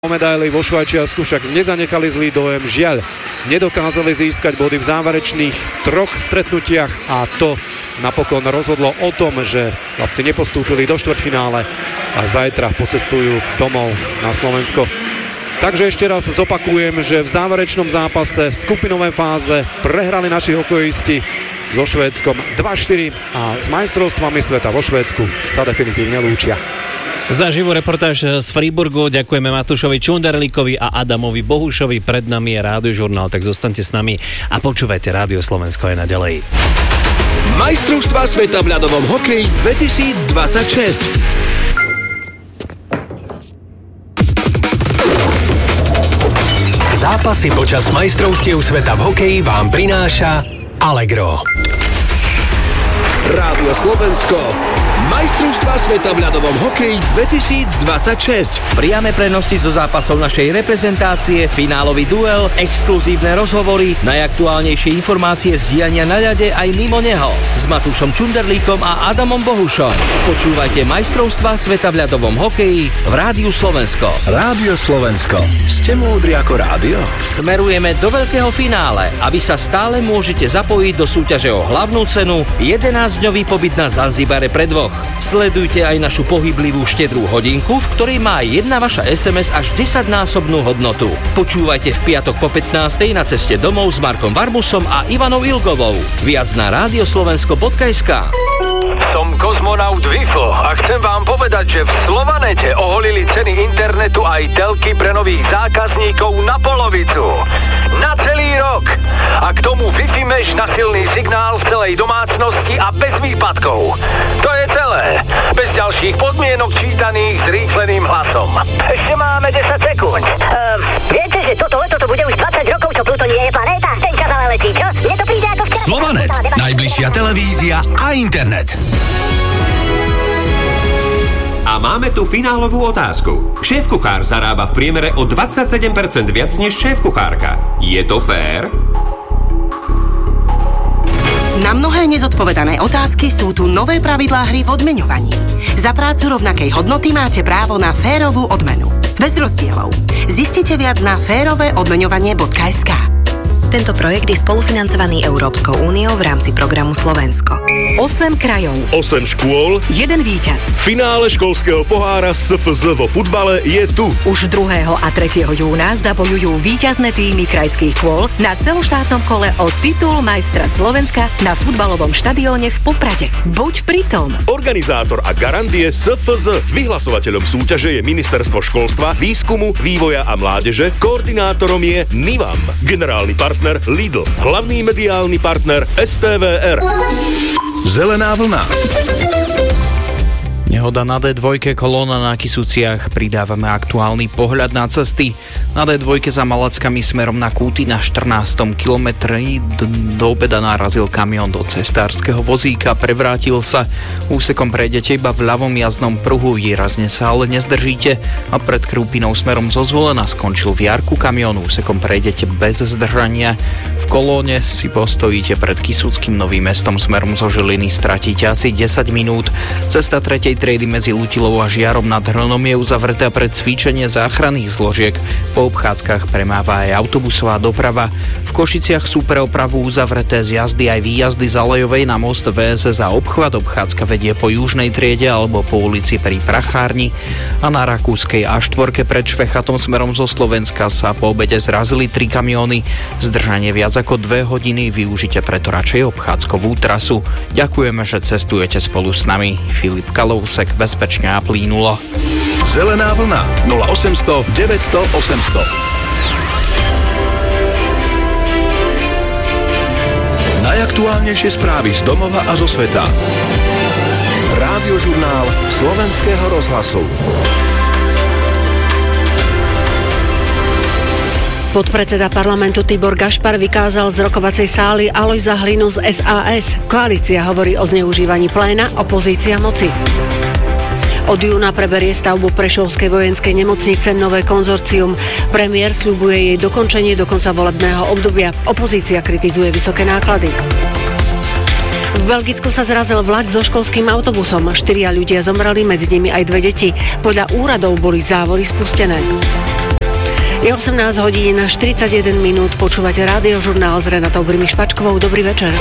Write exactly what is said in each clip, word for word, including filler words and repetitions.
Medaily vo Švajčiarsku však nezanechali zlý dojem. Žiaľ, nedokázali získať body v záverečných troch stretnutiach a to napokon rozhodlo o tom, že chlapci nepostúpili do štvrťfinále a zajtra pocestujú domov na Slovensko. Takže ešte raz zopakujem, že v záverečnom zápase v skupinovej fáze prehrali naši hokejisti so Švédskom dva štyri a s majstrovstvami sveta vo Švédsku sa definitívne lúčia. Za živú reportáž z Freiburgu ďakujeme Matúšovi Čunderlíkovi a Adamovi Bohušovi. Pred nami je Rádiožurnál, tak zostaňte s nami a počúvajte Rádio Slovensko aj naďalej. Majstrovstvá sveta v ľadovom hokeji dvetisícdvadsaťšesť. Zápasy počas majstrovstiev sveta v hokeji vám prináša Allegro. Rádio Slovensko. Majstrovstvá sveta v ľadovom hokeji dvetisícdvadsaťšesť. Priame prenosy zo zápasov našej reprezentácie, finálový duel, exkluzívne rozhovory, najaktuálnejšie informácie z diania na ľade aj mimo neho. S Matúšom Čunderlíkom a Adamom Bohušom. Počúvajte Majstrovstvá sveta v ľadovom hokeji v Rádiu Slovensko. Rádio Slovensko. Ste múdri ako rádio? Smerujeme do veľkého finále a vy sa stále môžete zapojiť do súťaže o hlavnú cenu jedenásťdňový pobyt na Zanzibare pre dvoch. Sledujte aj našu pohyblivú štedrú hodinku, v ktorej má jedna vaša es em es až desaťnásobnú hodnotu. Počúvajte v piatok po pätnástej na ceste domov s Markom Barbusom a Ivanou Ilgovou. Viac na radioslovensko bodka es ká. Som kozmonaut Wifo a chcem vám povedať, že v Slovanete oholili ceny internetu aj telky pre nových zákazníkov na polovicu. Na celý rok. A k tomu Wi-Fi mesh na silný signál v celej domácnosti a bez výpadkov. To je celé. Bez ďalších podmienok čítaných s rýchleným hlasom. Ešte máme desať sekúnd. Uh, viete, že toto leto to bude už dvadsať rokov, čo Pluton nie je planéta? Ten čas ale letí, čo? Mne to príde ako včera. Slovanet. Najbližšia televízia a internet. A máme tu finálovú otázku. Šéfkuchár zarába v priemere o dvadsaťsedem percent viac než šéfkuchárka. Je to fér? Na mnohé nezodpovedané otázky sú tu nové pravidlá hry v odmeňovaní. Za prácu rovnakej hodnoty máte právo na férovú odmenu. Bez rozdielov. Zistite viac na férové odmeňovanie bodka es ká. Tento projekt je spolufinancovaný Európskou úniou v rámci programu Slovensko. osem krajov. osem škôl. Jeden víťaz. Finále školského pohára es ef zet vo futbale je tu. Už druhého a tretieho júna zabojujú víťazné týmy krajských škôl na celoštátnom kole o titul majstra Slovenska na futbalovom štadióne v Poprade. Buď pritom. Organizátor a garant je es ef zet. Vyhlasovateľom súťaže je Ministerstvo školstva, výskumu, vývoja a mládeže. Koordinátorom je Nivam. Generálny partner Lidl. Hlavný mediálny partner es té vé er. Zelená vlna. Nehoda na dé dva, kolóna na Kysuciach, pridávame aktuálny pohľad na cesty. Na dé dva za Malackami smerom na Kúty na štrnástom kilometri do obeda narazil kamión do cestárskeho vozíka, prevrátil sa. Úsekom prejdete iba v ľavom jazdnom pruhu, výrazne sa ale nezdržíte a pred Krúpinou smerom zo Zvolena skončil v jarku kamión, úsekom prejdete bez zdržania. V kolóne si postojíte pred Kysuckým Novým Mestom smerom zo Žiliny, stratíte asi desať minút. Cesta tretej triedy medzi Lutilou a Žiarom nad Hronom je uzavretá pre cvičenie záchranných zložiek. Po obchádzkach premáva aj autobusová doprava. V Košiciach sú pre opravu uzavreté z jazdy aj výjazdy z Alejovej na most vé es es a obchvat. Obchádzka vedie po južnej triede alebo po ulici pri Prachárni. A na Rakúskej á štyri pred Švechatom smerom zo Slovenska sa po obede zrazili tri kamióny. Zdržanie viac ako dve hodiny, využite preto radšej obchádzkovú trasu. Ďakujeme, že cestujete spolu s nami. Filip Kalov bezpečne a plínulo. Zelená vlna nula osemsto deväťsto osemsto. Najaktuálnejšie správy z domova a zo sveta. Rádiožurnál Slovenského rozhlasu. Podpredseda parlamentu Tibor Gašpar vykázal z rokovacej sály Alojza Hlinu z es a es. Koalícia hovorí o zneužívaní pléna, opozícia moci. Od júna preberie stavbu Prešovskej vojenskej nemocnice nové konzorcium. Premiér sľubuje jej dokončenie do konca volebného obdobia. Opozícia kritizuje vysoké náklady. V Belgicku sa zrazil vlak so školským autobusom. Štyria ľudia zomreli, medzi nimi aj dve deti. Podľa úradov boli závory spustené. Je osemnásť hodín a štyridsaťjeden minút, počúvate Rádiožurnál s Renatou Brimi-Špačkovou. Dobrý večer.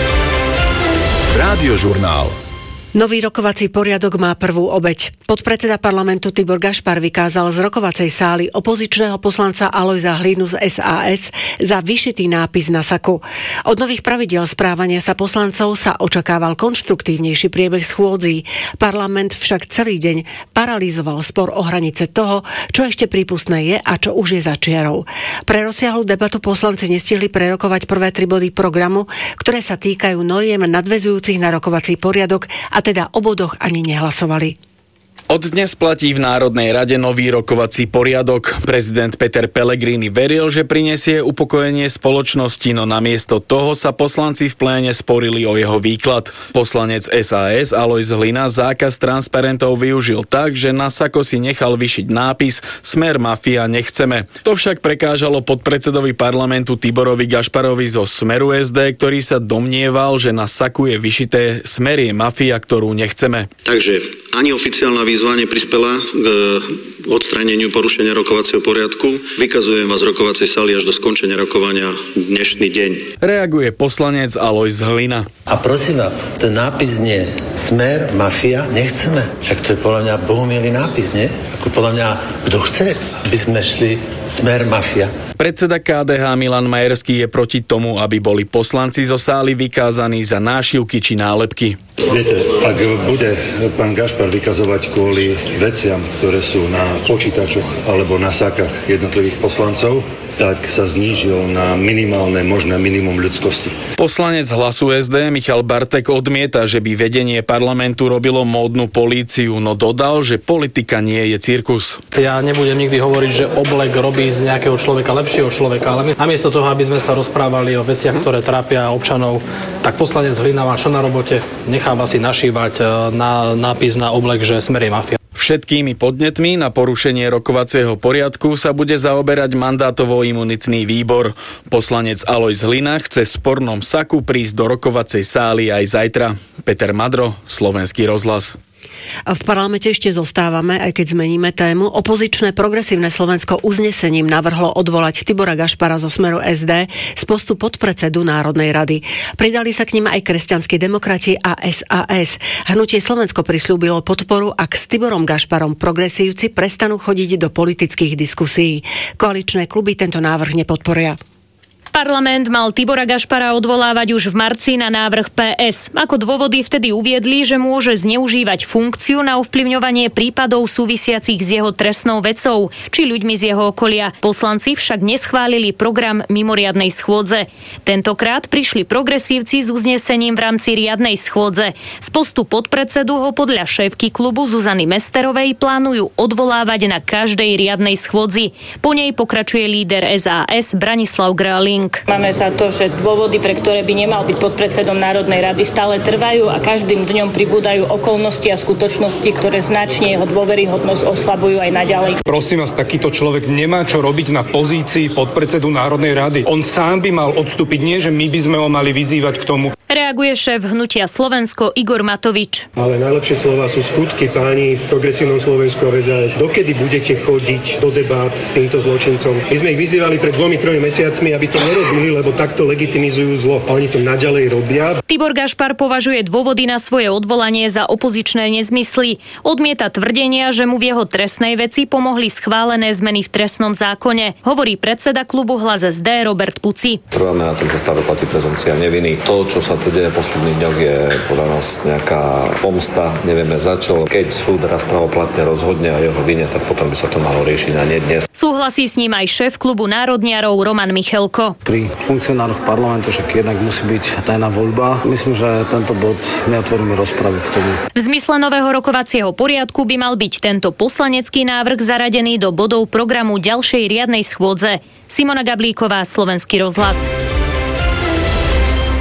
Rádiožurnál. Nový rokovací poriadok má prvú obeť. Podpredseda parlamentu Tibor Gašpar vykázal z rokovacej sály opozičného poslanca Alojza Hlinu z es a es za vyšitý nápis na saku. Od nových pravidiel správania sa poslancov sa očakával konštruktívnejší priebeh schôdzí. Parlament však celý deň paralizoval spor o hranice toho, čo ešte prípustné je a čo už je za čiarou. Pre rozsiahlu debatu poslanci nestihli prerokovať prvé tri body programu, ktoré sa týkajú noriem nadväzujúcich na rokovací poriadok, a teda o bodoch ani nehlasovali. Od dnes platí v Národnej rade nový rokovací poriadok. Prezident Peter Pellegrini veril, že prinesie upokojenie spoločnosti, no namiesto toho sa poslanci v pléne sporili o jeho výklad. Poslanec es a es Alojz Hlina zákaz transparentov využil tak, že na sako si nechal vyšiť nápis Smer mafia nechceme. To však prekážalo podpredsedovi parlamentu Tiborovi Gašparovi zo Smeru es dé, ktorý sa domnieval, že na saku je vyšité Smer je mafia, ktorú nechceme. Takže ani oficiálna výzva neprispela k odstráneniu porušenia rokovacieho poriadku. Vykazujem vás z rokovacej sály až do skončenia rokovania dnešný deň. Reaguje poslanec Alojz Hlina. A prosím vás, ten nápis nie Smer, mafia, nechceme. Však to je podľa mňa bohumilý nápis, nie? Ako podľa mňa, kto chce, aby sme šli Smer, mafia. Predseda ká dé há Milan Majerský je proti tomu, aby boli poslanci zo sály vykázaní za nášivky či nálepky. Viete, ak bude pán Gašpar vykazovať kvôli veciam, ktoré sú na počítačoch alebo na sákach jednotlivých poslancov, tak sa znížil na minimálne možné minimum ľudskosti. Poslanec Hlasu es dé Michal Bartek odmieta, že by vedenie parlamentu robilo módnu políciu, no dodal, že politika nie je cirkus. Ja nebudem nikdy hovoriť, že oblek robí z nejakého človeka lepšieho človeka, ale namiesto toho, aby sme sa rozprávali o veciach, ktoré trápia občanov, tak poslanec Hlina má čo na robote, necháva si našívať na nápis na oblek, že Smer je mafia. Všetkými podnetmi na porušenie rokovacieho poriadku sa bude zaoberať mandátovo-imunitný výbor. Poslanec Alojz Hlina chce v spornom saku prísť do rokovacej sály aj zajtra. Peter Madro, Slovenský rozhlas. A v parlamente ešte zostávame, aj keď zmeníme tému. Opozičné progresívne Slovensko uznesením navrhlo odvolať Tibora Gašpara zo Smeru es dé z postu podpredsedu Národnej rady. Pridali sa k nim aj kresťanskí demokrati a es a es. Hnutie Slovensko prisľúbilo podporu, ak s Tiborom Gašparom progresívci prestanú chodiť do politických diskusí. Koaličné kluby tento návrh nepodporia. Parlament mal Tibora Gašpara odvolávať už v marci na návrh pé es. Ako dôvody vtedy uviedli, že môže zneužívať funkciu na ovplyvňovanie prípadov súvisiacich s jeho trestnou vecou či ľuďmi z jeho okolia. Poslanci však neschválili program mimoriadnej schôdze. Tentokrát prišli progresívci s uznesením v rámci riadnej schôdze. Z postu podpredsedu ho podľa šéfky klubu Zuzany Mesterovej plánujú odvolávať na každej riadnej schôdzi. Po nej pokračuje líder es a es Branislav Gröling. Máme za to, že dôvody, pre ktoré by nemal byť podpredsedom Národnej rady, stále trvajú a každým dňom pribúdajú okolnosti a skutočnosti, ktoré značne jeho dôveryhodnosť oslabujú aj naďalej. Prosím vás, takýto človek nemá čo robiť na pozícii podpredsedu Národnej rady. On sám by mal odstúpiť, nie že my by sme ho mali vyzývať k tomu. Reaguje šéf hnutia Slovensko Igor Matovič. Ale najlepšie slova sú skutky, páni v progresívnom Slovensku a es a es. Dokedy budete chodiť do debát s týmto zločincom? My sme ich vyzývali pred dvomi, tromi mesiacmi, aby to nerobili, lebo takto legitimizujú zlo. A oni to naďalej robia. Tibor Gašpar považuje dôvody na svoje odvolanie za opozičné nezmysly. Odmieta tvrdenia, že mu v jeho trestnej veci pomohli schválené zmeny v trestnom zákone, hovorí predseda klubu Hlas es dé Robert Puci. Trváme na tom, že stále platí prezumpcia neviny. To, čo sa tu deje v posledných dňoch, je podľa nás nejaká pomsta, nevieme za čo. Keď súd raz pravoplatne rozhodne o jeho vine, tak potom by sa to malo riešiť a nie dnes. Súhlasí s ním aj šéf klubu národniarov Roman Michelko. Pri funkcionároch parlamentu však jednak musí byť tajná voľba. Myslím, že tento bod neotvoríme rozpravy k tomu. V zmysle nového rokovacieho poriadku by mal byť tento poslanecký návrh zaradený do bodov programu ďalšej riadnej schôdze. Simona Gablíková, Slovenský rozhlas.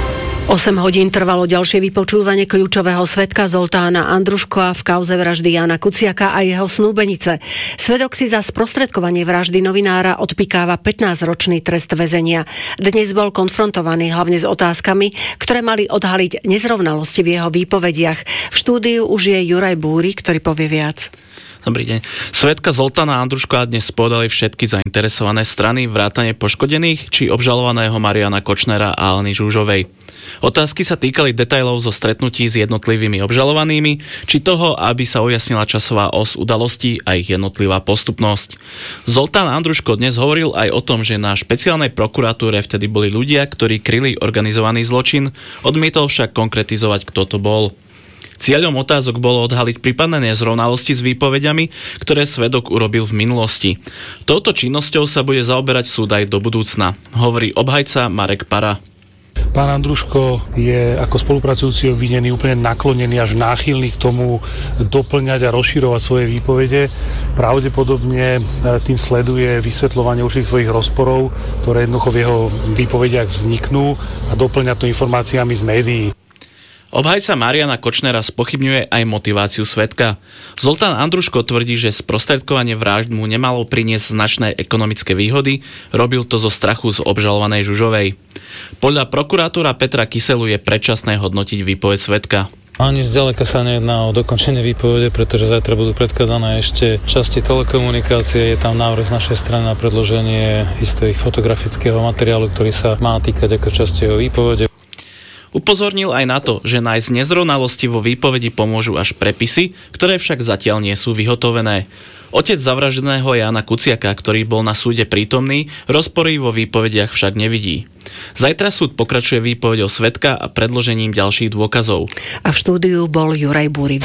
osem hodín trvalo ďalšie vypočúvanie kľúčového svedka Zoltána Andruška v kauze vraždy Jána Kuciaka a jeho snúbenice. Svedok si za sprostredkovanie vraždy novinára odpikáva pätnásťročný trest väzenia. Dnes bol konfrontovaný hlavne s otázkami, ktoré mali odhaliť nezrovnalosti v jeho výpovediach. V štúdiu už je Juraj Búri, ktorý povie viac. Dobrý deň. Svedka Zoltána Andruška dnes podali všetky zainteresované strany vrátane poškodených či obžalovaného Mariana Kočnera a Aleny Žužovej. Otázky sa týkali detailov zo stretnutí s jednotlivými obžalovanými, či toho, aby sa ujasnila časová os udalostí a ich jednotlivá postupnosť. Zoltán Andruško dnes hovoril aj o tom, že na špeciálnej prokuratúre vtedy boli ľudia, ktorí kryli organizovaný zločin, odmietol však konkretizovať, kto to bol. Cieľom otázok bolo odhaliť prípadné nezrovnalosti s výpovediami, ktoré svedok urobil v minulosti. Touto činnosťou sa bude zaoberať súd aj do budúcna, hovorí obhajca Marek Para. Pán Andruško je ako spolupracujúci obvinený úplne naklonený až náchylný k tomu doplňať a rozširovať svoje výpovede. Pravdepodobne tým sleduje vysvetľovanie určitých svojich rozporov, ktoré jednoducho v jeho výpovediach vzniknú, a doplňa to informáciami z médií. Obhajca Mariana Kočnera spochybňuje aj motiváciu svedka. Zoltán Andruško tvrdí, že sprostredkovanie vražd mu nemalo priniesť značné ekonomické výhody, robil to zo strachu z obžalovanej Žužovej. Podľa prokurátora Petra Kyselu je predčasné hodnotiť výpoveď svedka. Ani zďaleka sa nejedná o dokončenie výpovede, pretože zajtra budú predkladané ešte časti telekomunikácie. Je tam návrh z našej strany na predloženie istého fotografického materiálu, ktorý sa má týkať ako časti jeho výpovede. Upozornil aj na to, že nájsť nezrovnalosti vo výpovedi pomôžu až prepisy, ktoré však zatiaľ nie sú vyhotovené. Otec zavraždeného Jána Kuciaka, ktorý bol na súde prítomný, rozpory vo výpovediach však nevidí. Zajtra súd pokračuje výpovedou svedka a predložením ďalších dôkazov. A v štúdiu bol Juraj Búri.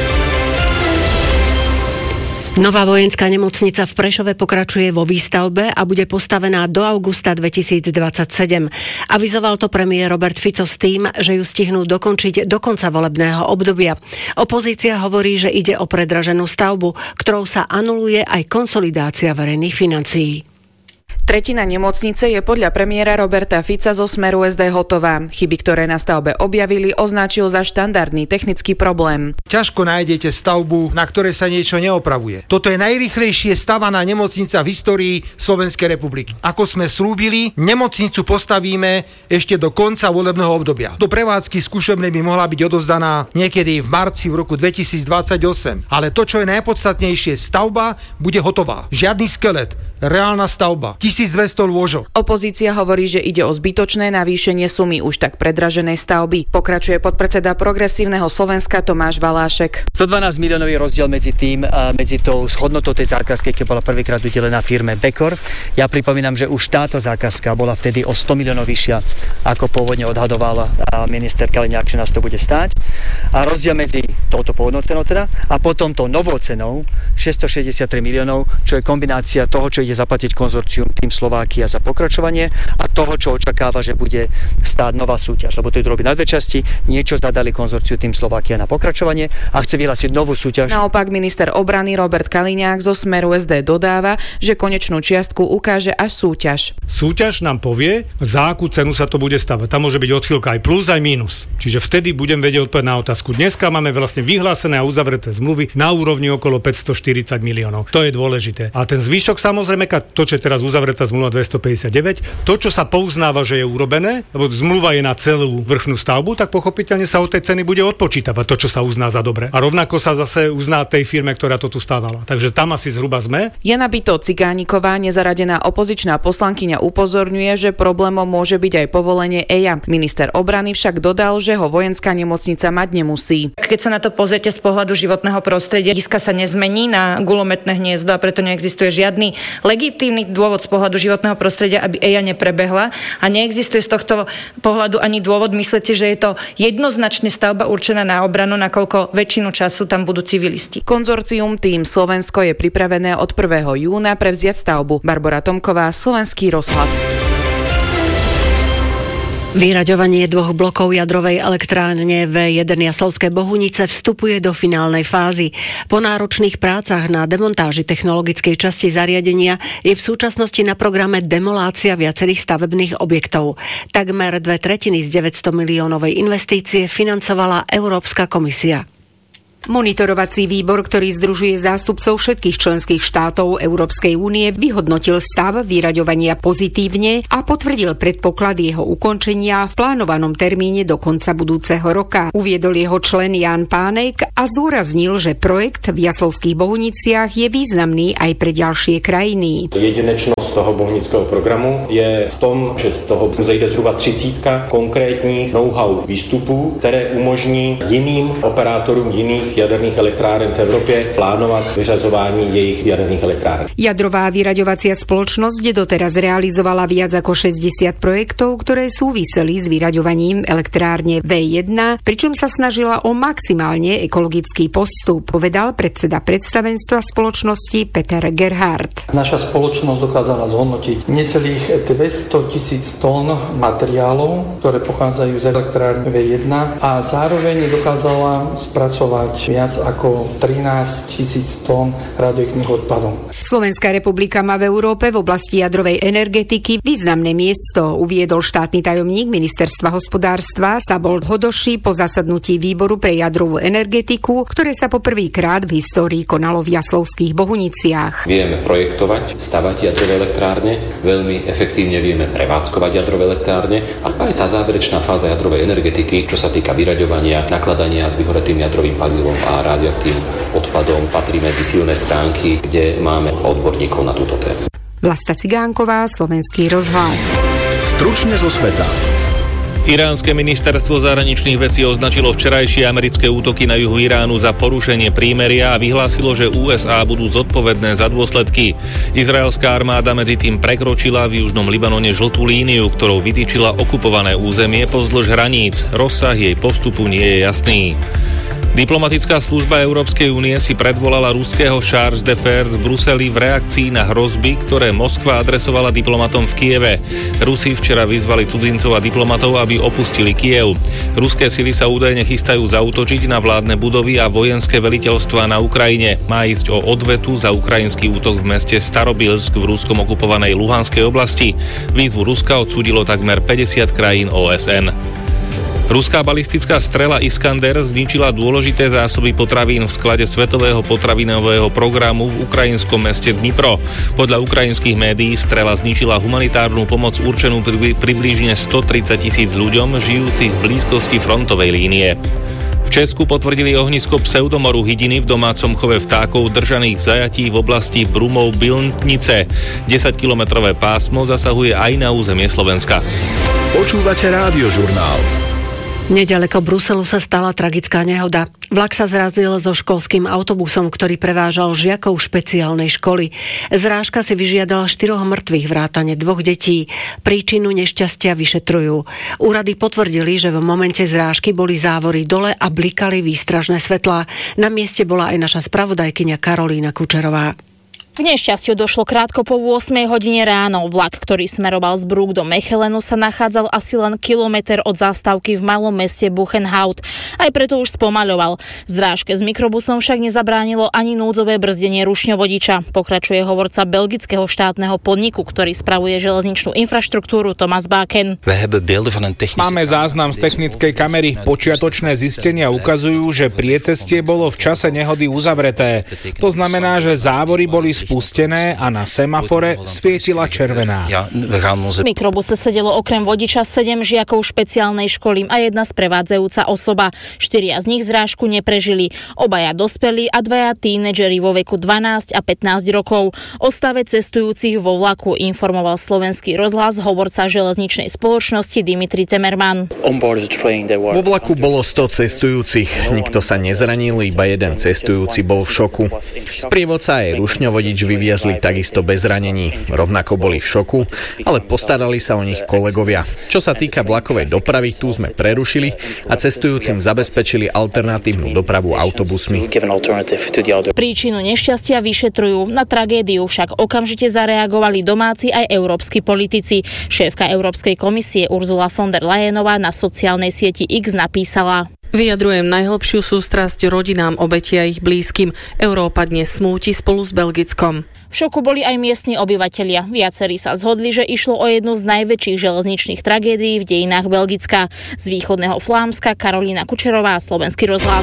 Nová vojenská nemocnica v Prešove pokračuje vo výstavbe a bude postavená do augusta dvetisícdvadsaťsedem. Avizoval to premiér Robert Fico s tým, že ju stihnú dokončiť do konca volebného obdobia. Opozícia hovorí, že ide o predraženú stavbu, ktorou sa anuluje aj konsolidácia verejných financií. Tretina nemocnice je podľa premiéra Roberta Fica zo Smeru es dé hotová. Chyby, ktoré na stavbe objavili, označil za štandardný technický problém. Ťažko nájdete stavbu, na ktorej sa niečo neopravuje. Toto je najrýchlejšie stavaná nemocnica v histórii Slovenskej republiky. Ako sme slúbili, nemocnicu postavíme ešte do konca volebného obdobia. Do prevádzky skúšobnej by mohla byť odovzdaná niekedy v marci v roku dvetisícdvadsaťosem. Ale to, čo je najpodstatnejšie, stavba bude hotová. Žiadny skelet, reálna stavba. tisícdvesto lôžok. Opozícia hovorí, že ide o zbytočné navýšenie sumy už tak predraženej stavby. Pokračuje podpredseda Progresívneho Slovenska Tomáš Valášek. sto dvanásť miliónový rozdiel medzi tým a medzi tou hodnotou tej zákazky, keď bola prvýkrát udelená firme Bekor. Ja pripomínam, že už táto zákazka bola vtedy o sto miliónov vyššia, ako pôvodne odhadoval minister Kaliňák, že nás to bude stáť. A rozdiel medzi touto pôvodnou cenou teda a potom tou novou cenou šesťstošesťdesiattri miliónov, čo je kombinácia toho, čo ide zaplatiť konzorcium tým Slovákia za pokračovanie a toho, čo očakáva, že bude stáť nová súťaž. Lebo to je robiť na dve časti, niečo zadali konzorciu tým Slovákia na pokračovanie a chce vyhlásiť novú súťaž. Naopak minister obrany Robert Kaliňák zo Smeru es dé dodáva, že konečnú čiastku ukáže až súťaž. Súťaž nám povie, za akú cenu sa to bude stavať. Tam môže byť odchýlka aj plus, aj mínus. Čiže vtedy budem vedieť odpovedať na otázku. Dneska máme vlastne vyhlásené a uzavreté zmluvy na úrovni okolo päťstoštyridsať miliónov. To je dôležité. A ten zvyšok samozrejme, to, čo je teraz uzavretá zmluva dvestopäťdesiatdeväť, to, čo sa pouznáva, že je urobené, lebo zmluva je na celú vrchnú stavbu, tak pochopiteľne sa od tej ceny bude odpočítavať to, čo sa uzná za dobre. A rovnako sa zase uzná tej firme, ktorá to tu stávala. Takže tam asi zhruba sme. Jana Bito Cigániková, nezaradená opozičná poslankyňa, upozorňuje, že problémom môže byť aj povolenie é í á. Minister obrany však dodal, že ho vojenská nemocnica mať nemusí. Keď sa na to pozriete z pohľadu životného prostredia, iska sa nezmení na guľometné hniezdo a preto neexistuje žiadny legitímny dôvod z pohľadu životného prostredia, aby é í á neprebehla a neexistuje z tohto pohľadu ani dôvod myslieť si, že je to jednoznačne stavba určená na obranu, nakoľko väčšinu času tam budú civilisti. Konzorcium Tým Slovensko je pripravené od prvého júna prevziať stavbu. Barbora Tomková, Slovenský rozhlas. Vyraďovanie dvoch blokov jadrovej elektrárne vé jeden Jaslovské Bohunice vstupuje do finálnej fázy. Po náročných prácach na demontáži technologickej časti zariadenia je v súčasnosti na programe demolácia viacerých stavebných objektov. Takmer dve tretiny z deväťsto miliónovej investície financovala Európska komisia. Monitorovací výbor, ktorý združuje zástupcov všetkých členských štátov Európskej únie, vyhodnotil stav vyraďovania pozitívne a potvrdil predpoklad jeho ukončenia v plánovanom termíne do konca budúceho roka. Uviedol jeho člen Ján Pánek a zdôraznil, že projekt v Jaslovských Bohuniciach je významný aj pre ďalšie krajiny. Jedinečnosť toho bohunického programu je v tom, že z toho zejde zhruba třicítka konkrétních know-how výstupů, které umožní jiným operátorům jiných jaderných elektráren v Európe plánovať vyřazování jejich jaderných elektráren. Jadrová vyraďovacia spoločnosť doteraz realizovala viac ako šesťdesiat projektov, ktoré súviseli s vyraďovaním elektrárne vé jeden, pričom sa snažila o maximálne ekologický postup, povedal predseda predstavenstva spoločnosti Peter Gerhardt. Naša spoločnosť dokázala zhodnotiť necelých dvesto tisíc tón materiálov, ktoré pochádzajú z elektrárne vé jeden a zároveň dokázala spracovať viac ako trinásť tisíc tón radioaktívnych odpadov. Slovenská republika má v Európe v oblasti jadrovej energetiky významné miesto, uviedol štátny tajomník ministerstva hospodárstva Sabold Hodoši po zasadnutí výboru pre jadrovú energetiku, ktoré sa poprvýkrát v histórii konalo v Jaslovských Bohuniciach. Vieme projektovať, stavať jadrové elektrárne, veľmi efektívne vieme prevádzkovať jadrové elektrárne a aj tá záverečná fáza jadrovej energetiky, čo sa týka vyraďovania, nakladania s vyhoretým jadrovým palivom a radioaktívnym odpadom, patrí medzi silné stránky, kde máme odborníkov na túto tému. Vlasta Cigánková, Slovenský rozhlas. Stručne zo sveta. Iránske ministerstvo zahraničných vecí označilo včerajšie americké útoky na juhu Iránu za porušenie prímeria a vyhlásilo, že ú es á budú zodpovedné za dôsledky. Izraelská armáda medzi tým prekročila v južnom Libanone žltú líniu, ktorou vytýčila okupované územie pozdĺž hraníc. Rozsah jej postupu nie je jasný. Diplomatická služba Európskej únie si predvolala ruského charge d'affaires v Bruseli v reakcii na hrozby, ktoré Moskva adresovala diplomatom v Kieve. Rusi včera vyzvali cudzincov a diplomatov, aby opustili Kiev. Ruské sily sa údajne chystajú zaútočiť na vládne budovy a vojenské veliteľstvá na Ukrajine. Má ísť o odvetu za ukrajinský útok v meste Starobilsk v ruskom okupovanej Luhanskej oblasti. Výzvu Ruska odsúdilo takmer päťdesiat krajín ó es en. Ruská balistická strela Iskander zničila dôležité zásoby potravín v sklade Svetového potravinového programu v ukrajinskom meste Dnipro. Podľa ukrajinských médií strela zničila humanitárnu pomoc určenú približne stotridsať tisíc ľuďom žijúcich v blízkosti frontovej línie. V Česku potvrdili ohnisko pseudomoru hydiny v domácom chove vtákov držaných v zajatí v oblasti Brumov-Bilntnice. desaťkilometrové pásmo zasahuje aj na územie Slovenska. Počúvate Rádiožurnál. Nedaleko Bruselu sa stala tragická nehoda. Vlak sa zrazil so školským autobusom, ktorý prevážal žiakov špeciálnej školy. Zrážka si vyžiadala štyroch mŕtvych vrátane dvoch detí. Príčinu nešťastia vyšetrujú. Úrady potvrdili, že v momente zrážky boli závory dole a blikali výstražné svetlá. Na mieste bola aj naša spravodajkyňa Karolína Kučerová. K nešťastiu došlo krátko po ôsmej hodine ráno. Vlak, ktorý smeroval z Brúk do Mechelenu, sa nachádzal asi len kilometr od zastávky v malom meste Buchenhaut. Aj preto už spomaľoval. Zrážke s mikrobusom však nezabránilo ani núdzové brzdenie rušňovodiča. Pokračuje hovorca belgického štátneho podniku, ktorý spravuje železničnú infraštruktúru, Thomas Baken. Máme záznam z technickej kamery. Počiatočné zistenia ukazujú, že priecestie bolo v čase nehody uzavreté. To znamená, že závory boli spustené a na semafore svietila červená. V mikrobuse sedelo okrem vodiča sedem žiakov špeciálnej školy a jedna sprevádzajúca osoba. Štyria z nich zrážku neprežili. Obaja dospelí a dvaja tínedžeri vo veku dvanásť a pätnásť rokov. O stave cestujúcich vo vlaku informoval Slovenský rozhlas hovorca železničnej spoločnosti Dimitri Temerman. Vo vlaku bolo sto cestujúcich. Nikto sa nezranil, iba jeden cestujúci bol v šoku. Sprievodca aj rušňovodič vodič vyviezli takisto bez ranení. Rovnako boli v šoku, ale postarali sa o nich kolegovia. Čo sa týka vlakovej dopravy, tu sme prerušili a cestujúcim zabezpečili alternatívnu dopravu autobusmi. Príčinu nešťastia vyšetrujú. Na tragédiu však okamžite zareagovali domáci aj európski politici. Šéfka Európskej komisie Ursula von der Leyenová na sociálnej sieti X napísala: Vyjadrujem najhlbšiu sústrasť rodinám obetí a ich blízkym. Európa dnes smúti spolu s Belgickom. V šoku boli aj miestni obyvatelia. Viacerí sa zhodli, že išlo o jednu z najväčších železničných tragédií v dejinách Belgicka. Z východného Flámska Karolína Kučerová, Slovenský rozhlas.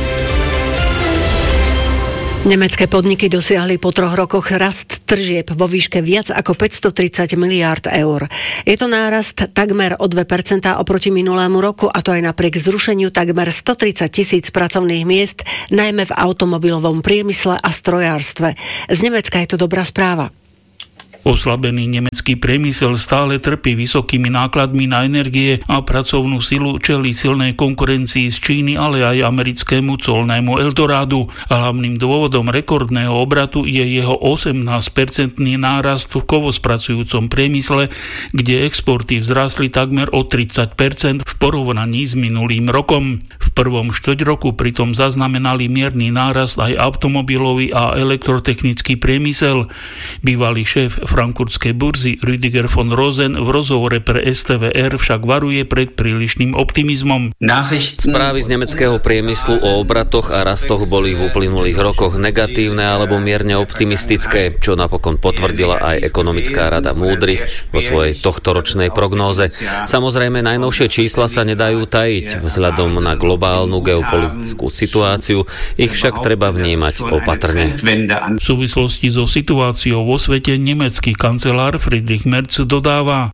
Nemecké podniky dosiahli po troch rokoch rast tržieb vo výške viac ako päťstotridsať miliárd eur. Je to nárast takmer o dve percentá oproti minulému roku, a to aj napriek zrušeniu takmer stotridsať tisíc pracovných miest, najmä v automobilovom priemysle a strojárstve. Z Nemecka je to dobrá správa. Oslabený nemecký priemysel stále trpí vysokými nákladmi na energie a pracovnú silu, čelí silnej konkurencii z Číny, ale aj americkému colnému Eldorádu. Hlavným dôvodom rekordného obratu je jeho osemnásťpercentný nárast v kovospracujúcom priemysle, kde exporty vzrástli takmer o tridsať percent v porovnaní s minulým rokom. V prvom štvrťroku pritom zaznamenali mierny nárast aj automobilový a elektrotechnický priemysel. Bývalý šéf frankfurtskej burzy Rüdiger von Rosen v rozhovore pre es té vé er však varuje pred prílišným optimizmom. Správy z nemeckého priemyslu o obratoch a rastoch boli v uplynulých rokoch negatívne alebo mierne optimistické, čo napokon potvrdila aj ekonomická rada múdrych vo svojej tohtoročnej prognóze. Samozrejme, najnovšie čísla sa nedajú tajiť. Vzhľadom na globálnu geopolitickú situáciu ich však treba vnímať opatrne. V súvislosti so situáciou vo svete nemecký kancelár Friedrich Merz dodáva: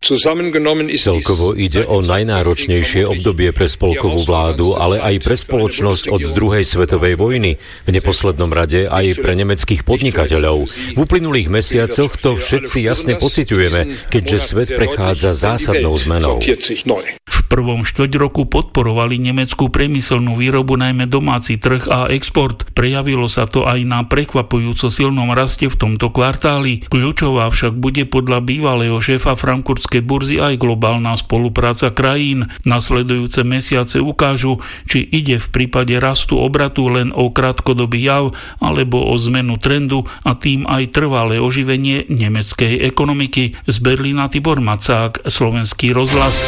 Celkovo ide o najnáročnejšie obdobie pre spolkovú vládu, ale aj pre spoločnosť od druhej svetovej vojny. V neposlednom rade aj pre nemeckých podnikateľov. V uplynulých mesiacoch to všetci jasne pociťujeme, keďže svet prechádza zásadnou zmenou. V prvom štvrťroku podporovali nemeckú priemyselnú výrobu najmä domáci trh a export. Prejavilo sa to aj na prekvapujúco silnom raste v tomto kvartáli. Kľúčová však bude podľa bývalého šéfa frankfurtskej burzy aj globálna spolupráca krajín. Nasledujúce mesiace ukážu, či ide v prípade rastu obratu len o krátkodobý jav alebo o zmenu trendu a tým aj trvalé oživenie nemeckej ekonomiky. Z Berlína Tibor Macák, Slovenský rozhlas.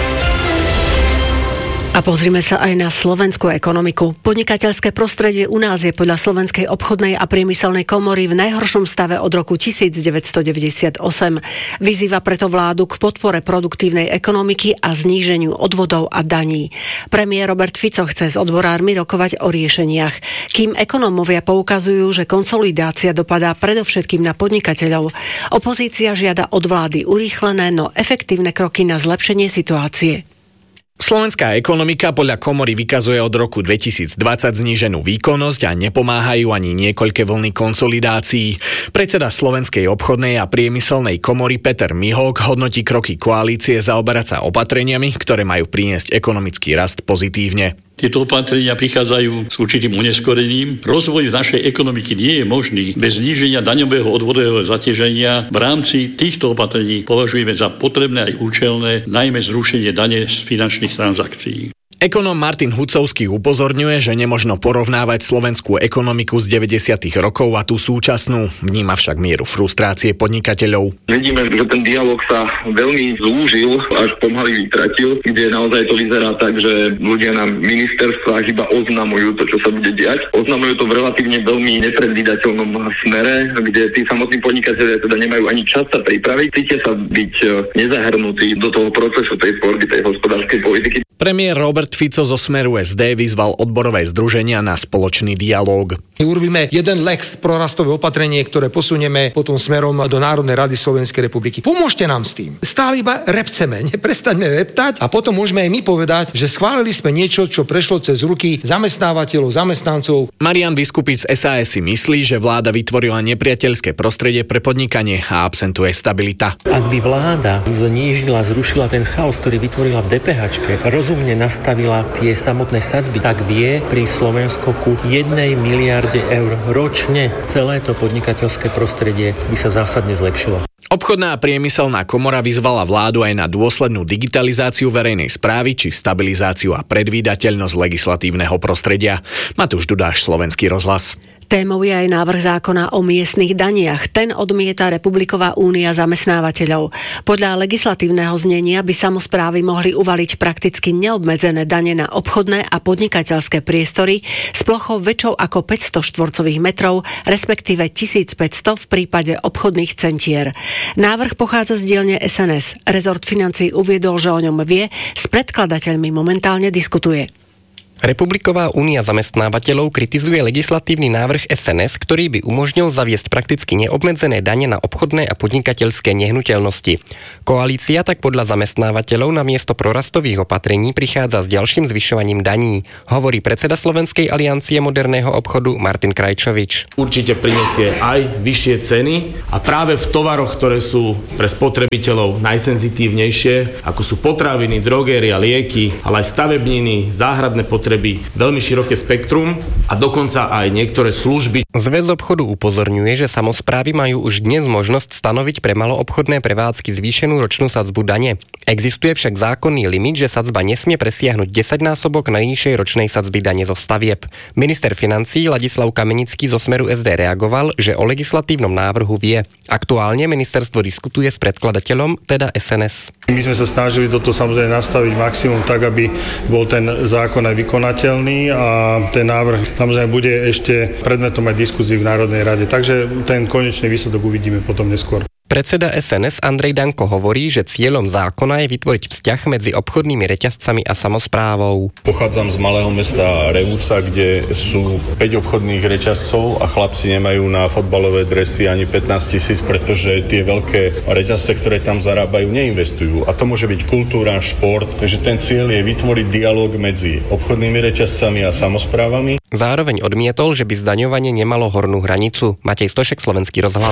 A pozrime sa aj na slovenskú ekonomiku. Podnikateľské prostredie u nás je podľa Slovenskej obchodnej a priemyselnej komory v najhoršom stave od roku devätnásťstodeväťdesiatosem. Vyzýva preto vládu k podpore produktívnej ekonomiky a zníženiu odvodov a daní. Premiér Robert Fico chce s odborármi rokovať o riešeniach. Kým ekonómovia poukazujú, že konsolidácia dopadá predovšetkým na podnikateľov, opozícia žiada od vlády urýchlené, no efektívne kroky na zlepšenie situácie. Slovenská ekonomika podľa komory vykazuje od roku dvetisícdvadsať zníženú výkonnosť a nepomáhajú ani niekoľké vlny konsolidácií. Predseda Slovenskej obchodnej a priemyselnej komory Peter Mihok hodnotí kroky koalície zaoberať sa opatreniami, ktoré majú priniesť ekonomický rast pozitívne. Tieto opatrenia prichádzajú s určitým oneskorením. Rozvoj našej ekonomiky nie je možný bez zníženia daňového odvodového zaťaženia. V rámci týchto opatrení považujeme za potrebné aj účelné, najmä zrušenie dane z finančných transakcií. Ekonóm Martin Hucovský upozorňuje, že nemožno porovnávať slovenskú ekonomiku z deväťdesiatych rokov a tú súčasnú. Vníma však mieru frustrácie podnikateľov. Vidíme, že ten dialog sa veľmi zúžil, až pomaly vytratil, kde naozaj to vyzerá tak, že ľudia na ministerstvách iba oznamujú to, čo sa bude diať. Oznamujú to v relatívne veľmi nepredvídateľnom smere, kde tí samotní podnikatelia teda nemajú ani čas sa pripraviť. Cítia sa byť nezahrnutí do toho procesu tej tvorby, tej hospodárskej politiky. Premiér Robert Fico zo Smeru es dé vyzval odborové združenia na spoločný dialóg. Urobíme jeden lex prorastové opatrenie, ktoré posunieme potom smerom do Národnej rady Slovenskej republiky. Pomôžte nám s tým. Stále iba repceme, neprestaňme reptať a potom môžeme aj my povedať, že schválili sme niečo, čo prešlo cez ruky zamestnávateľov, zamestnancov. Marian Vyskupič z es a es si myslí, že vláda vytvorila nepriateľské prostredie pre podnikanie a absentuje stabilita. Ak by vláda znížila, zrušila ten chaos, ktorý vytvorila v dé pé háčke, rozumne nastavila tie samotné sadzby, tak vie pri Slovensku ku jednej miliarde eur ročne celé to podnikateľské prostredie by sa zásadne zlepšilo. Obchodná a priemyselná komora vyzvala vládu aj na dôslednú digitalizáciu verejnej správy či stabilizáciu a predvídateľnosť legislatívneho prostredia. Matúš Dudáš, Slovenský rozhlas. Témou je aj návrh zákona o miestnych daniach. Ten odmieta Republiková únia zamestnávateľov. Podľa legislatívneho znenia by samosprávy mohli uvaliť prakticky neobmedzené dane na obchodné a podnikateľské priestory s plochou väčšou ako päťsto štvorcových metrov, respektíve tisícpäťsto v prípade obchodných centier. Návrh pochádza z dielne es en es. Rezort financií uviedol, že o ňom vie, s predkladateľmi momentálne diskutuje. Republiková únia zamestnávateľov kritizuje legislatívny návrh es en es, ktorý by umožnil zaviesť prakticky neobmedzené dane na obchodné a podnikateľské nehnuteľnosti. Koalícia tak podľa zamestnávateľov na miesto prorastových opatrení prichádza s ďalším zvyšovaním daní, hovorí predseda Slovenskej aliancie moderného obchodu Martin Krajčovič. Určite prinesie aj vyššie ceny a práve v tovaroch, ktoré sú pre spotrebiteľov najsenzitívnejšie, ako sú potraviny, drogéria, lieky, ale aj stavebniny, záhradné potreby, veľmi široké spektrum a dokonca aj niektoré služby. Zväz obchodu upozorňuje, že samosprávy majú už dnes možnosť stanoviť pre maloobchodné prevádzky zvýšenú ročnú sadzbu dane. Existuje však zákonný limit, že sadzba nesmie presiahnuť desaťnásobok najnižšej ročnej sadzby dane zo stavieb. Minister financií Ladislav Kamenický zo Smeru es dé reagoval, že o legislatívnom návrhu vie. Aktuálne ministerstvo diskutuje s predkladateľom, teda es en es. My sme sa snažili toto samozrejme nastaviť maximum tak, aby bol ten zákon aj vykonateľný a ten návrh samozrejme bude ešte predmetom aj diskuzí v Národnej rade. Takže ten konečný výsledok uvidíme potom neskôr. Predseda es en es Andrej Danko hovorí, že cieľom zákona je vytvoriť vzťah medzi obchodnými reťazcami a samosprávou. Pochádzam z malého mesta Revúca, kde sú päť obchodných reťazcov a chlapci nemajú na fotbalové dresy ani pätnásť tisíc, pretože tie veľké reťazce, ktoré tam zarábajú, neinvestujú. A to môže byť kultúra, šport. Takže ten cieľ je vytvoriť dialóg medzi obchodnými reťazcami a samosprávami. Zároveň odmietol, že by zdaňovanie nemalo hornú hranicu. Matej Stošek, Slovenský rozhlas.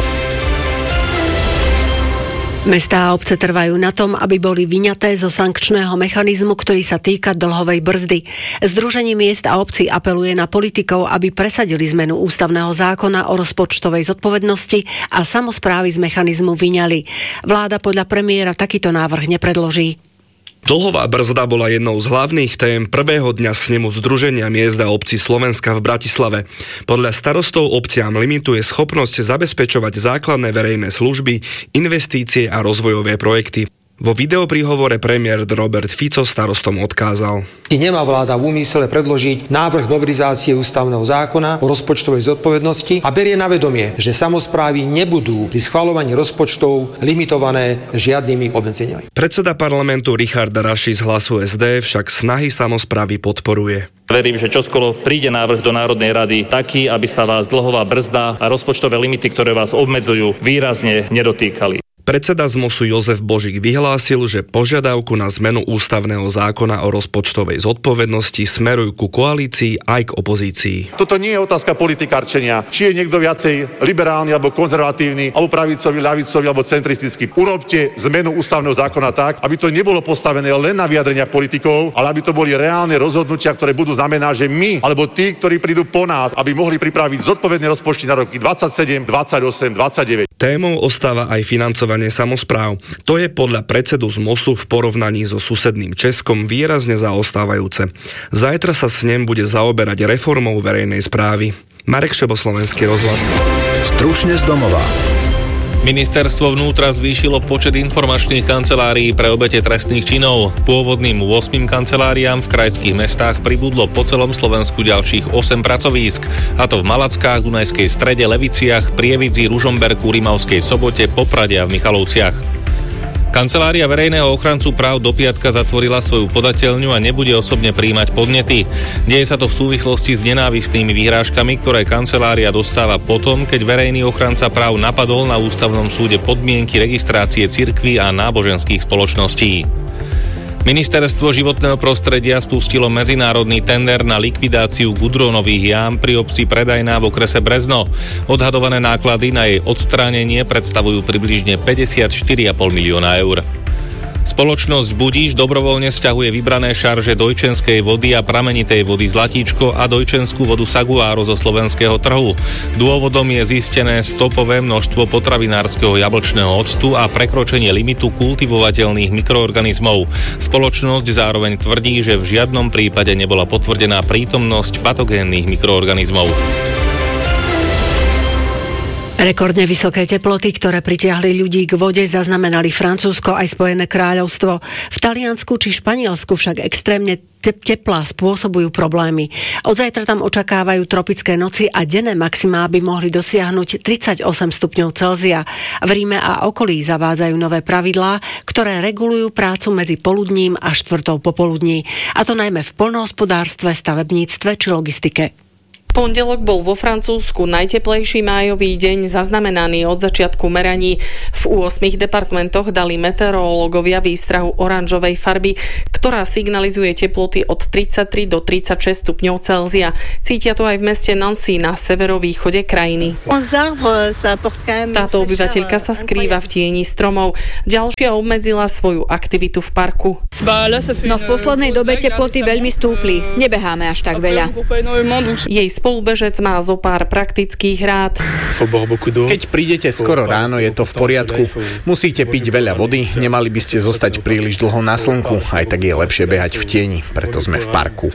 Mestá a obce trvajú na tom, aby boli vyňaté zo sankčného mechanizmu, ktorý sa týka dlhovej brzdy. Združenie miest a obcí apeluje na politikov, aby presadili zmenu ústavného zákona o rozpočtovej zodpovednosti a samosprávy z mechanizmu vyňali. Vláda podľa premiéra takýto návrh nepredloží. Dlhová brzda bola jednou z hlavných tém prvého dňa snemu Združenia miest a obcí Slovenska v Bratislave. Podľa starostov obciam limituje schopnosť zabezpečovať základné verejné služby, investície a rozvojové projekty. Vo videopríhovore premiér Robert Fico starostom odkázal. Nemá vláda v úmysle predložiť návrh novelizácie ústavného zákona o rozpočtovej zodpovednosti a berie na vedomie, že samosprávy nebudú pri schvaľovaní rozpočtov limitované žiadnymi obmedzeniami. Predseda parlamentu Richard Raši z Hlasu es dé však snahy samosprávy podporuje. Verím, že čoskoro príde návrh do Národnej rady taký, aby sa vás dlhová brzda a rozpočtové limity, ktoré vás obmedzujú, výrazne nedotýkali. Predseda zmosu Jozef Božík vyhlásil, že požiadavku na zmenu ústavného zákona o rozpočtovej zodpovednosti smerujú ku koalícii aj k opozícii. Toto nie je otázka politikárčenia. Či je niekto viacej liberálny alebo konzervatívny, alebo pravicový, ľavicový alebo centristický. Urobte zmenu ústavného zákona tak, aby to nebolo postavené len na vyjadreniach politikov, ale aby to boli reálne rozhodnutia, ktoré budú znamenať, že my alebo tí, ktorí prídu po nás, aby mohli pripraviť zodpovedné rozpočty na roky dvadsaťsedem, dvadsaťosem, dvadsaťdeväť. Témou ostáva aj financovanie samospráv. To je podľa predsedu zmosu v porovnaní so susedným Českom výrazne zaostávajúce. Zajtra sa snem bude zaoberať reformou verejnej správy. Marek Šebo, Slovenský rozhlas. Stručne z domova. Ministerstvo vnútra zvýšilo počet informačných kancelárií pre obete trestných činov. Pôvodným ôsmim kanceláriám v krajských mestách pribudlo po celom Slovensku ďalších osem pracovísk, a to v Malackách, Dunajskej Strede, Leviciach, Prievidzi, Ružomberku, Rimavskej Sobote, Poprade a v Michalovciach. Kancelária verejného ochrancu práv do piatka zatvorila svoju podateľňu a nebude osobne prijímať podnety. Deje sa to v súvislosti s nenávistnými vyhrážkami, ktoré kancelária dostáva potom, keď verejný ochranca práv napadol na ústavnom súde podmienky registrácie cirkví a náboženských spoločností. Ministerstvo životného prostredia spustilo medzinárodný tender na likvidáciu gudrónových jám pri obci Predajná v okrese Brezno. Odhadované náklady na jej odstránenie predstavujú približne päťdesiatštyri celá päť milióna eur. Spoločnosť Budiš dobrovoľne sťahuje vybrané šarže dojčenskej vody a pramenitej vody Zlatíčko a dojčenskú vodu Saguaro zo slovenského trhu. Dôvodom je zistené stopové množstvo potravinárskeho jablčného octu a prekročenie limitu kultivovateľných mikroorganizmov. Spoločnosť zároveň tvrdí, že v žiadnom prípade nebola potvrdená prítomnosť patogénnych mikroorganizmov. Rekordne vysoké teploty, ktoré pritiahli ľudí k vode, zaznamenali Francúzsko aj Spojené kráľovstvo. V Taliansku či Španielsku však extrémne te- teplá spôsobujú problémy. Od zajtra tam očakávajú tropické noci a denné maximá by mohli dosiahnuť tridsaťosem stupňov Celzia. V Ríme a okolí zavádzajú nové pravidlá, ktoré regulujú prácu medzi poludním a štvrtou popoludní. A to najmä v poľnohospodárstve, stavebníctve či logistike. Pondelok bol vo Francúzsku najteplejší májový deň zaznamenaný od začiatku meraní. V ôsmich departmentoch dali meteorológovia výstrahu oranžovej farby, ktorá signalizuje teploty od tridsaťtri do tridsaťšesť stupňov Celzia. Cítia to aj v meste Nancy na severovýchode krajiny. Táto obyvateľka sa skrýva v tieni stromov. Ďalšia obmedzila svoju aktivitu v parku. No v poslednej dobe teploty veľmi stúpli. Nebeháme až tak veľa. Jej spolubežec má zo pár praktických rád. Keď prídete skoro ráno, je to v poriadku. Musíte piť veľa vody, nemali by ste zostať príliš dlho na slnku. Aj tak je lepšie behať v tieni, preto sme v parku.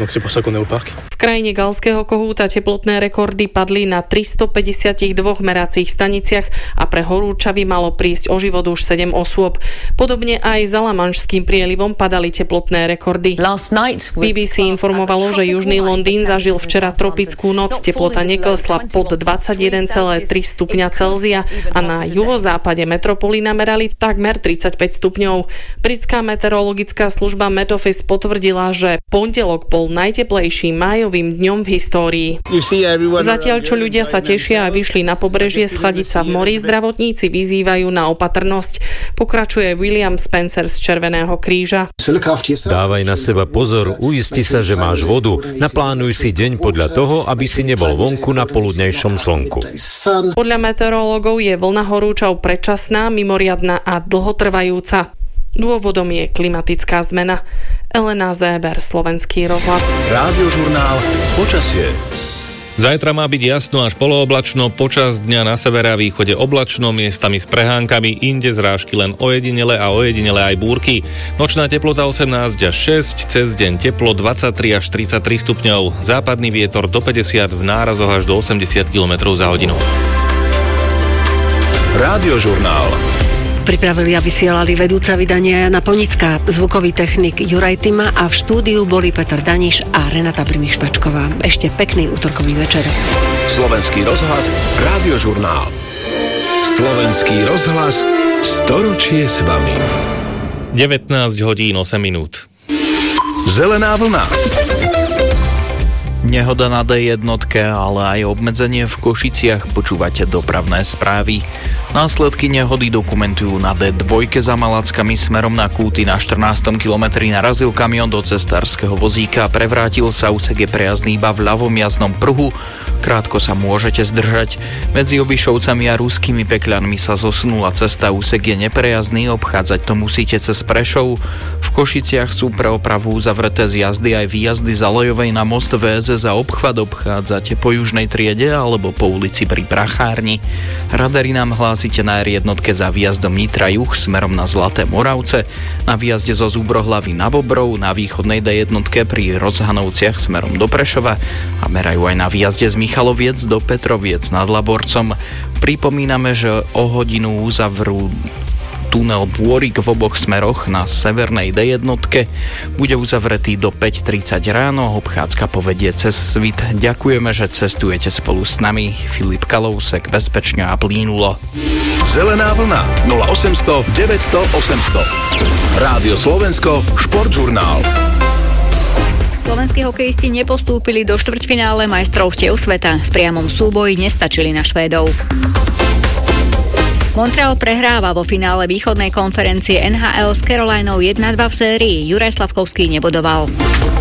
V krajine Galského kohúta teplotné rekordy padli na tristopäťdesiatdva meracích staniciach a pre horúčavy malo prísť o život už sedem osôb. Podobne aj za Lamanšským prielivom padali teplotné rekordy. bé bé cé informovalo, že južný Londýn zažil včera tropickú noc, teplota neklesla pod dvadsaťjeden celá tri stupňa Celzia a na juhozápade metropoly namerali takmer tridsaťpäť stupňov. Britská meteorologická služba Met Office potvrdila, že pondelok bol najteplejším májovým dňom v histórii. Zatiaľ, čo ľudia sa tešia a vyšli na pobrežie schladiť sa v mori, zdravotníci vyzývajú na opatrnosť. Pokračuje William Spencer z Červeného kríža. Dávaj na seba pozor, uisti sa, že máš vodu. Naplánuj si deň podľa toho, aby si nebol vonku na poludnejšom slnku. Podľa meteorológov je vlna horúčav predčasná, mimoriadna a dlhotrvajúca. Dôvodom je klimatická zmena. Elena Zéber, Slovenský rozhlas. Rádiožurnál Počasie. Zajtra má byť jasno až polooblačno, počas dňa na severe a východe oblačno, miestami s prehánkami, inde zrážky len ojedinele a ojedinele aj búrky. Nočná teplota osemnásť až šesť, cez deň teplo dvadsaťtri až tridsaťtri stupňov, západný vietor do päťdesiat, v nárazoch až do osemdesiat kilometrov za hodinu. Rádiožurnál. Pripravili a vysielali vedúca vydania Jana Ponická, zvukový technik Juraj Tima a v štúdiu boli Peter Daniš a Renata Brimiš-Pačková. Ešte pekný útorkový večer. Slovenský rozhlas, Rádiožurnál. Slovenský rozhlas, storočie s vami. devätnásť hodín osem minút. Zelená vlna. Nehoda na dé jednotke, ale aj obmedzenie v Košiciach. Počúvate dopravné správy. Následky nehody dokumentujú na dé dva za Malackami smerom na Kúty. Na štrnástom kilometri narazil kamión do cestárskeho vozíka a prevrátil sa. Úsek je prejazdný iba v ľavom jazdnom pruhu. Krátko sa môžete zdržať. Medzi Obišovcami a Ruskými Pekľanmi sa zosunula cesta. Úsek je neprejazdný, obchádzať to musíte cez Prešov. V Košiciach sú pre opravu zavreté z jazdy aj výjazdy z Alojovej na most vé es za obchvat. Obchádzate po južnej triede alebo po ulici pri Prachárni. Radary nám hlásite na er jednotke za výjazdom Nitra juh smerom na Zlaté Moravce, na výjazde zo Zúbrohlavy na Bobrov, na východnej dé jednotke pri Rozhanovciach smerom do Prešova a merajú aj na výjazde z Michaloviec do Petroviec nad Laborcom. Pripomíname, že o hodinu uzavrú tunel Bôrik v oboch smeroch na severnej dé jednotke. Bude uzavretý do päť tridsať ráno, obchádzka povedie cez Svit. Ďakujeme, že cestujete spolu s nami. Filip Kalousek, bezpečne a plynulo. Zelená vlna nula osemsto deväťsto osemsto. Rádio Slovensko, športžurnál. Slovenskí hokejisti nepostúpili do štvrťfinále majstrovstiev sveta. V priamom súboji nestačili na Švédov. Montreal prehráva vo finále východnej konferencie en há el s Carolinou jedna dva v sérii. Juraj Slavkovský nebodoval.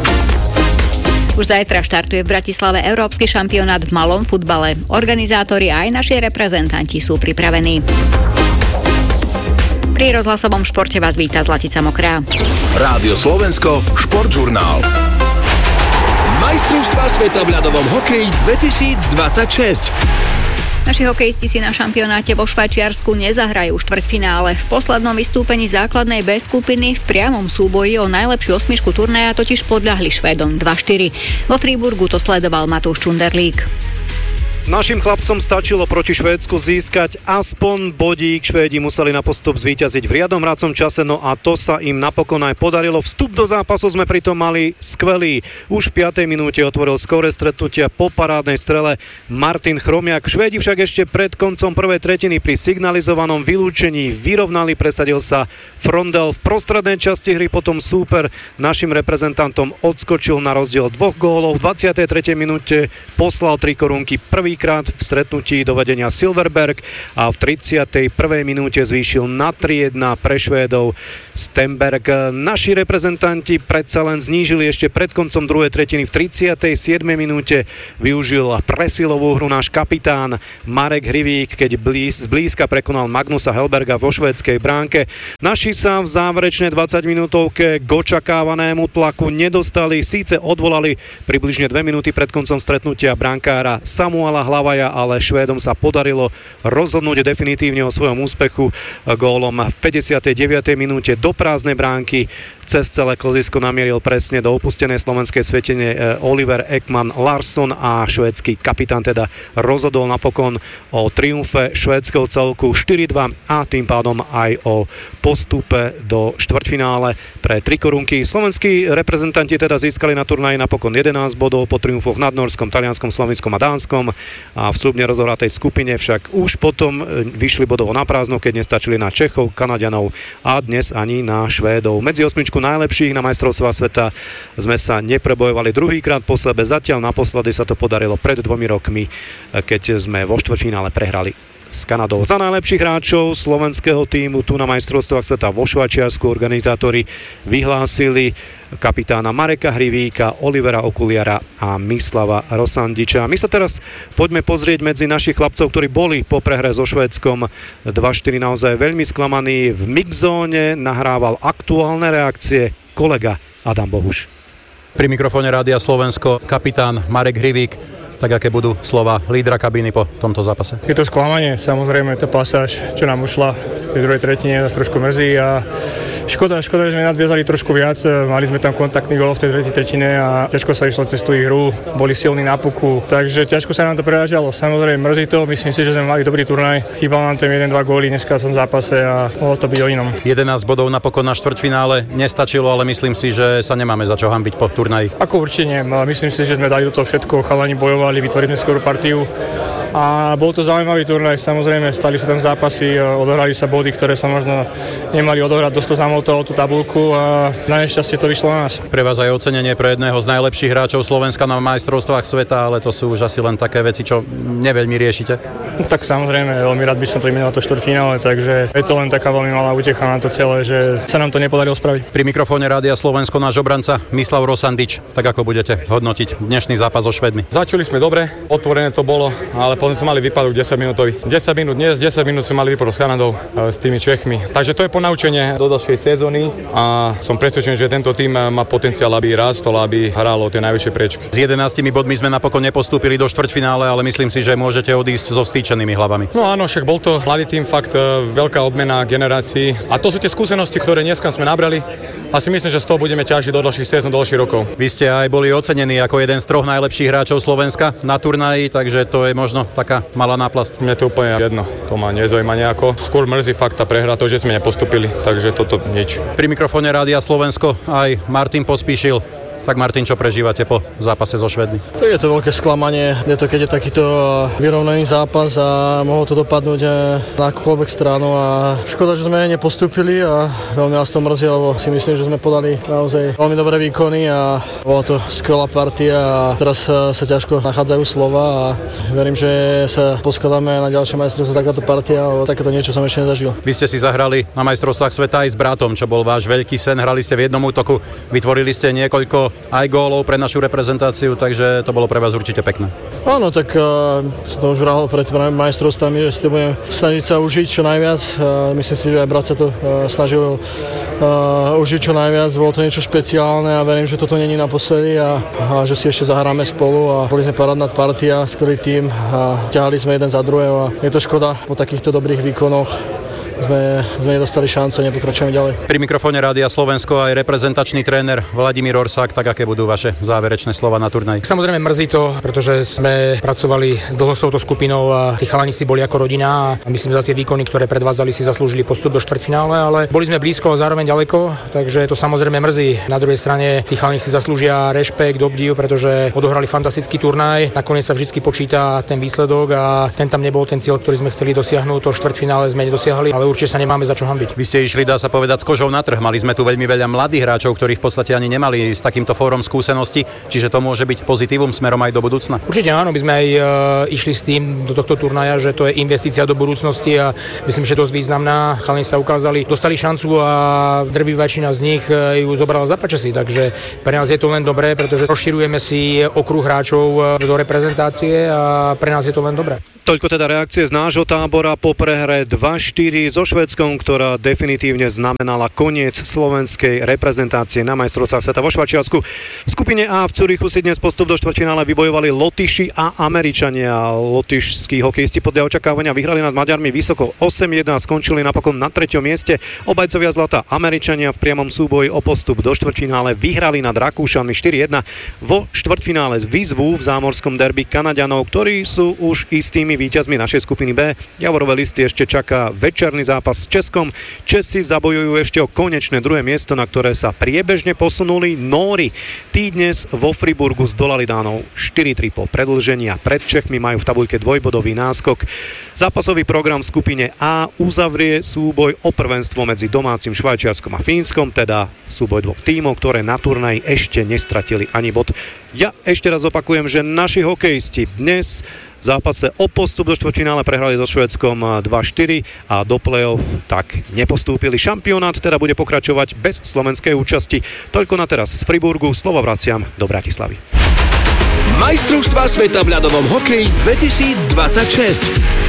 Už zajtra štartuje v Bratislave európsky šampionát v malom futbale. Organizátori a aj naši reprezentanti sú pripravení. Pri rozhlasovom športe vás víta Zlatica Mokrá. Rádio Slovensko, športžurnál. Majstrovstvá sveta v ľadovom hokeji dvetisícdvadsaťšesť. Naši hokejisti si na šampionáte vo Švajčiarsku nezahrajú štvrťfinále. V poslednom vystúpení základnej B skupiny v priamom súboji o najlepšiu osmičku turnaja totiž podľahli Švédom dva štyri. Vo Fríburgu to sledoval Matúš Čunderlík. Našim chlapcom stačilo proti Švédsku získať aspoň bodík. Švédi museli na postup zvíťaziť v riadnom hracom čase, no a to sa im napokon aj podarilo. Vstup do zápasu sme pritom mali skvelý. Už v piatej minúte otvoril skóre stretnutia po parádnej strele Martin Chromiak. Švédi však ešte pred koncom prvej tretiny pri signalizovanom vylúčení vyrovnali, presadil sa Frondel. V prostrednej časti hry potom súper našim reprezentantom odskočil na rozdiel dvoch gólov. V dvadsiatej tretej minúte poslal tri korunky prvý krát v stretnutí do vedenia Silverberg a v tridsiatej prvej minúte zvýšil na tri jedna pre Švédov Stenberg. Naši reprezentanti predsa len znížili ešte pred koncom druhej tretiny. V tridsiatej siedmej minúte využil presilovú hru náš kapitán Marek Hrivík, keď blíz, zblízka prekonal Magnusa Helberga vo švédskej bránke. Naši sa v záverečnej dvadsaťminútovke k očakávanému tlaku nedostali, síce odvolali približne dve minúty pred koncom stretnutia brankára Samuela Hlavaja, ale Švédom sa podarilo rozhodnúť definitívne o svojom úspechu gólom v päťdesiatej deviatej minúte do prázdnej bránky. Cez celé klzisko namieril presne do opustenej slovenskej svetene Oliver Ekman Larsson a švédsky kapitán teda rozhodol napokon o triumfe švédskeho celku štyri dva a tým pádom aj o postupe do štvrťfinále pre tri korunky. Slovenskí reprezentanti teda získali na turnaji napokon jedenásť bodov po triumfoch v Nadnorskom, Talianskom, Slovinskom a Dánskom a v slubne rozohratej skupine však už potom vyšli bodovo na prázdno, keď nestačili na Čechov, Kanaďanov a dnes ani na Švédov. Medzi osmičku najlepších na majstrovstvá sveta sme sa neprebojovali druhýkrát po sebe. Zatiaľ naposledy sa to podarilo pred dvomi rokmi, keď sme vo štvrťfinále prehrali s Kanadou. Za najlepších hráčov slovenského tímu tu na majstrovstvách sveta vo Švajčiarsku organizátori vyhlásili kapitána Mareka Hrivíka, Olivera Okuliara a Mislava Rosandiča. My sa teraz poďme pozrieť medzi našich chlapcov, ktorí boli po prehre so Švédskom dva štyri naozaj veľmi sklamaní. V mixzóne nahrával aktuálne reakcie kolega Adam Bohuš. Pri mikrofóne Rádia Slovensko kapitán Marek Hrivík. Tak aké budú slova lídra kabíny po tomto zápase? Je to sklamanie, samozrejme, to pasáž, čo nám ušla v druhej tretine, nás trošku mrzí a škoda, škoda, že sme nadviazali trošku viac, mali sme tam kontaktný gól v tej tretej tretine a ťažko sa išlo cez tú hru, boli silní na puku, takže ťažko sa nám to prerážalo, samozrejme mrzí to, myslím si, že sme mali dobrý turnaj, chýbal nám tam jeden dva góly dneska v tom zápase a mohlo to byť o inom. jedenásť bodov napokon na štvrťfinále nestačilo, ale myslím si, že sa nemáme za čo hanbiť po turnaji. Ako určite nie, myslím si, že sme dali do toho všetko, chalani bojovali, vytvorili skoro partiu a bol to zaujímavý turnaj, samozrejme stali sa tam zápasy, odohrali sa body, ktoré sa možno nemali odohrať, dosť to zamotalo tú tabuľku a na nešťastie to vyšlo na nás. Pre vás aj ocenenie pre jedného z najlepších hráčov Slovenska na majstrovstvách sveta, ale to sú už asi len také veci, čo neveľmi riešite. No, tak samozrejme, veľmi rád by som to imenoval to štvrťfinále, takže je to len taká veľmi malá utecha na to celé, že sa nám to nepodarilo spraviť. Pri mikrofóne Rádia Slovensko náš obranca Mislav Rosandič, tak ako budete hodnotiť dnešný zápas so Švédmi? Začali sme dobre, otvorené to bolo, ale potom sme mali výpadok desať minútový. desať minút dnes, desať minút sme mali výpadok s Kanadou, s tými Čechmi. Takže to je ponaučenie do ďalšej sezóny a som presvedčený, že tento tým má potenciál, aby rástol, aby hral o tie najvyššie priečky. S jedenástimi bodmi sme napokon nepostúpili do štvrťfinále, ale myslím si, že môžete odísť so vstýčenými hlavami. No áno, však bol to mladý tým, fakt veľká odmena generácií a to sú tie skúsenosti, ktoré dneska sme nabrali. A si myslím, že z toho budeme ťažiť do ďalších sezón, do ďalších rokov. Vy ste aj boli ocenení ako jeden z troch najlepších hráčov Slovenska na turnaji, takže to je možno taká malá náplast. Mne to úplne jedno, to ma nezaujíma nejako. Skôr mrzí fakt tá prehra, to, že sme nepostupili, takže toto nič. Pri mikrofóne Rádia Slovensko aj Martin Pospíšil. Tak Martin, čo prežívate po zápase so Švédmi? To je to veľké sklamanie. Je to, keď je takýto vyrovnaný zápas a mohlo to dopadnúť na akúkoľvek stranu a škoda, že sme nepostúpili a veľmi nás to mrzí, lebo si myslím, že sme podali naozaj veľmi dobré výkony a bola to skvelá partia a teraz sa ťažko nachádzajú slova a verím, že sa poskladáme na ďalšie majstrovstvá takáto partia, ale takéto niečo som ešte nezažil. Vy ste si zahrali na majstrovstvách sveta aj s bratom, čo bol váš veľký sen. Hrali ste v jednom útoku, vytvorili ste niekoľko aj gólov pre našu reprezentáciu, takže to bolo pre vás určite pekné. Áno, tak uh, som to už vrahol pred majstrovstvami, že si to budeme snažiť sa užiť čo najviac. Uh, myslím si, že aj brat sa to uh, snažil uh, užiť čo najviac. Bolo to niečo špeciálne a verím, že toto není naposledy a, a že si ešte zahráme spolu a boli sme parádna partia, skvelý tím a ťahali sme jeden za druhého a je to škoda po takýchto dobrých výkonoch. Sme, sme nedostali šancu a nepokračujeme ďalej. Pri mikrofóne Rádia Slovensko aj reprezentačný tréner Vladimír Orsák, tak aké budú vaše záverečné slova na turnaji? Samozrejme mrzí to, pretože sme pracovali dlho s touto skupinou a tí chalani si boli ako rodina a myslím, že za tie výkony, ktoré predvádzali, si zaslúžili postup do štvrťfinále, ale boli sme blízko a zároveň ďaleko, takže to samozrejme mrzí. Na druhej strane tí chalani si zaslúžia rešpekt, obdiv, pretože odohrali fantastický turnaj. Nakoniec sa vždy počíta ten výsledok a ten tam nebol ten cieľ, ktorý sme chceli dosiahnuť, to štvrťfinále sme nedosiahli, ale určite sa nemáme za čo hanbiť. Vy ste išli, dá sa povedať, s kožou na trh. Mali sme tu veľmi veľa mladých hráčov, ktorí v podstate ani nemali s takýmto fórom skúsenosti, čiže to môže byť pozitívum smerom aj do budúcna. Určite áno, my sme aj e, išli s tým do tohto turnaja, že to je investícia do budúcnosti a myslím, že dosť významná. Chalani sa ukázali, dostali šancu a drvivá väčšina z nich ju zobrala za pačasy, takže pre nás je to len dobré, pretože rozširujeme si okruh hráčov do reprezentácie a pre nás je to len dobré. Toľko teda reakcie z nášho tábora po prehre dva štyri so Švédskom, ktorá definitívne znamenala koniec slovenskej reprezentácie na majstrovstvách sveta vo Švajčiarsku. V skupine A v Zürichu si dnes postup do štvrťfinále vybojovali Lotyši a Američania. Lotyšskí hokejisti podľa očakávania vyhrali nad Maďarmi vysoko osem jeden a skončili napokon na treťom mieste. Obajcovia zlata Američania v priamom súboji o postup do štvrťfinále vyhrali nad Rakúšanmi štyri jedna. Vo štvrťfinále výzvu v zámorskom derby Kanaďanov, ktorí sú už istými víťazmi našej skupiny B. Javorové listy ešte čaká večerný zápas s Českom. Česi zabojujú ešte o konečné druhé miesto, na ktoré sa priebežne posunuli Nóri. Tí dnes vo Friburgu zdolali Dánov štyri tri po predĺžení a pred Čechmi majú v tabuľke dvojbodový náskok. Zápasový program v skupine A uzavrie súboj o prvenstvo medzi domácim Švajčiarskom a Fínskom, teda súboj dvoch tímov, ktoré na turnaji ešte nestratili ani bod. Ja ešte raz opakujem, že naši hokejisti dnes v zápase o postup do štvrťfinále prehrali so Švédskom dva štyri a do play-off tak nepostúpili. Šampionát teda bude pokračovať bez slovenskej účasti. Toľko na teraz z Friburgu, slovo vraciam do Bratislavy. Majstrovstvá sveta v ľadovom hokeji dvetisícdvadsaťšesť.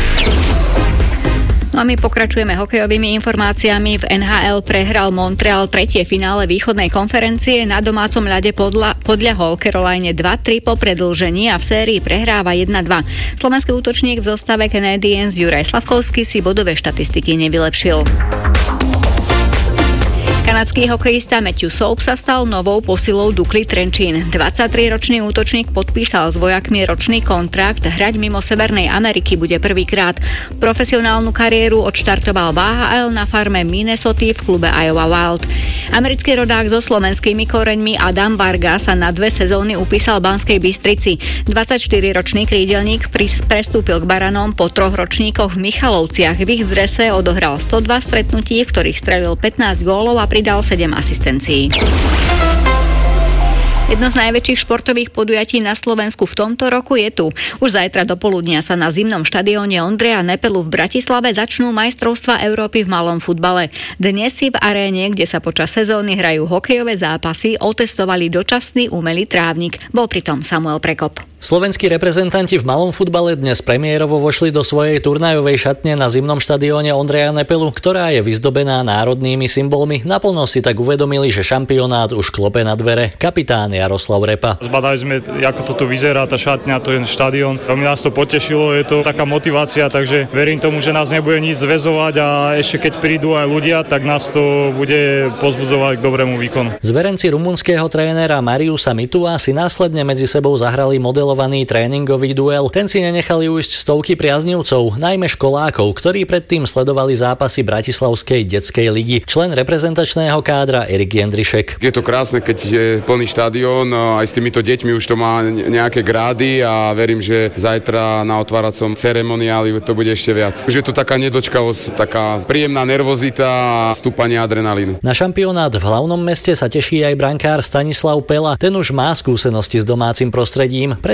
No a my pokračujeme hokejovými informáciami. V en há el prehral Montreal tretie finále východnej konferencie. Na domácom ľade podľa, podľahol Caroline dva tri po predĺžení a v sérii prehráva jedna dva. Slovenský útočník v zostave Canadiens Juraj Slavkovský si bodové štatistiky nevylepšil. Kanadský hokejista Matthew Soap sa stal novou posilou Dukly Trenčín. dvadsaťtriročný útočník podpísal s vojakmi ročný kontrakt. Hrať mimo Severnej Ameriky bude prvýkrát. Profesionálnu kariéru odštartoval v á há el na farme Minnesota v klube Iowa Wild. Americký rodák so slovenskými koreňmi Adam Varga sa na dve sezóny upísal v Banskej Bystrici. dvadsaťštyriročný krídelník prestúpil k Baranom po troch ročníkoch v Michalovciach. V ich drese odohral stodva stretnutí, v ktorých strelil pätnásť gólov a pridal sedem asistencií. Jedno z najväčších športových podujatí na Slovensku v tomto roku je tu. Už zajtra do poludnia sa na zimnom štadióne Ondreja Nepelu v Bratislave začnú majstrovstvá Európy v malom futbale. Dnes si v aréne, kde sa počas sezóny hrajú hokejové zápasy, otestovali dočasný umelý trávnik. Bol pritom Samuel Prekop. Slovenskí reprezentanti v malom futbale dnes premiérovo vošli do svojej turnajovej šatne na zimnom štadióne Ondreja Nepelu, ktorá je vyzdobená národnými symbolmi. Naplno si tak uvedomili, že šampionát už klope na dvere. Kapitán Jaroslav Repa. Zbadali sme, ako to tu vyzerá, tá šatňa, to je štadión. Veľmi nás to potešilo, je to taká motivácia, takže verím tomu, že nás nebude nič zväzovať a ešte keď prídu aj ľudia, tak nás to bude pozbudzovať k dobrému výkonu. Zverenci rumunského trénera Mariusa Mitua si následne medzi sebou zahrali modelovaný tréningový duel. Ten si nenechali ujsť stovky priaznivcov, najmä školákov, ktorí predtým sledovali zápasy Bratislavskej detskej ligy. Člen reprezentačného kádra Erik Jendrišek. Je to krásne, keď je plný štádion. Aj s týmito deťmi už to má nejaké grády a verím, že zajtra na otváracom ceremoniáli to bude ešte viac. Už je to taká nedočkavosť, taká príjemná nervozita a stúpanie adrenalínu. Na šampionát v hlavnom meste sa teší aj brankár Stanislav Pela. Ten už má skúsenosti s domácim prostredím. Pred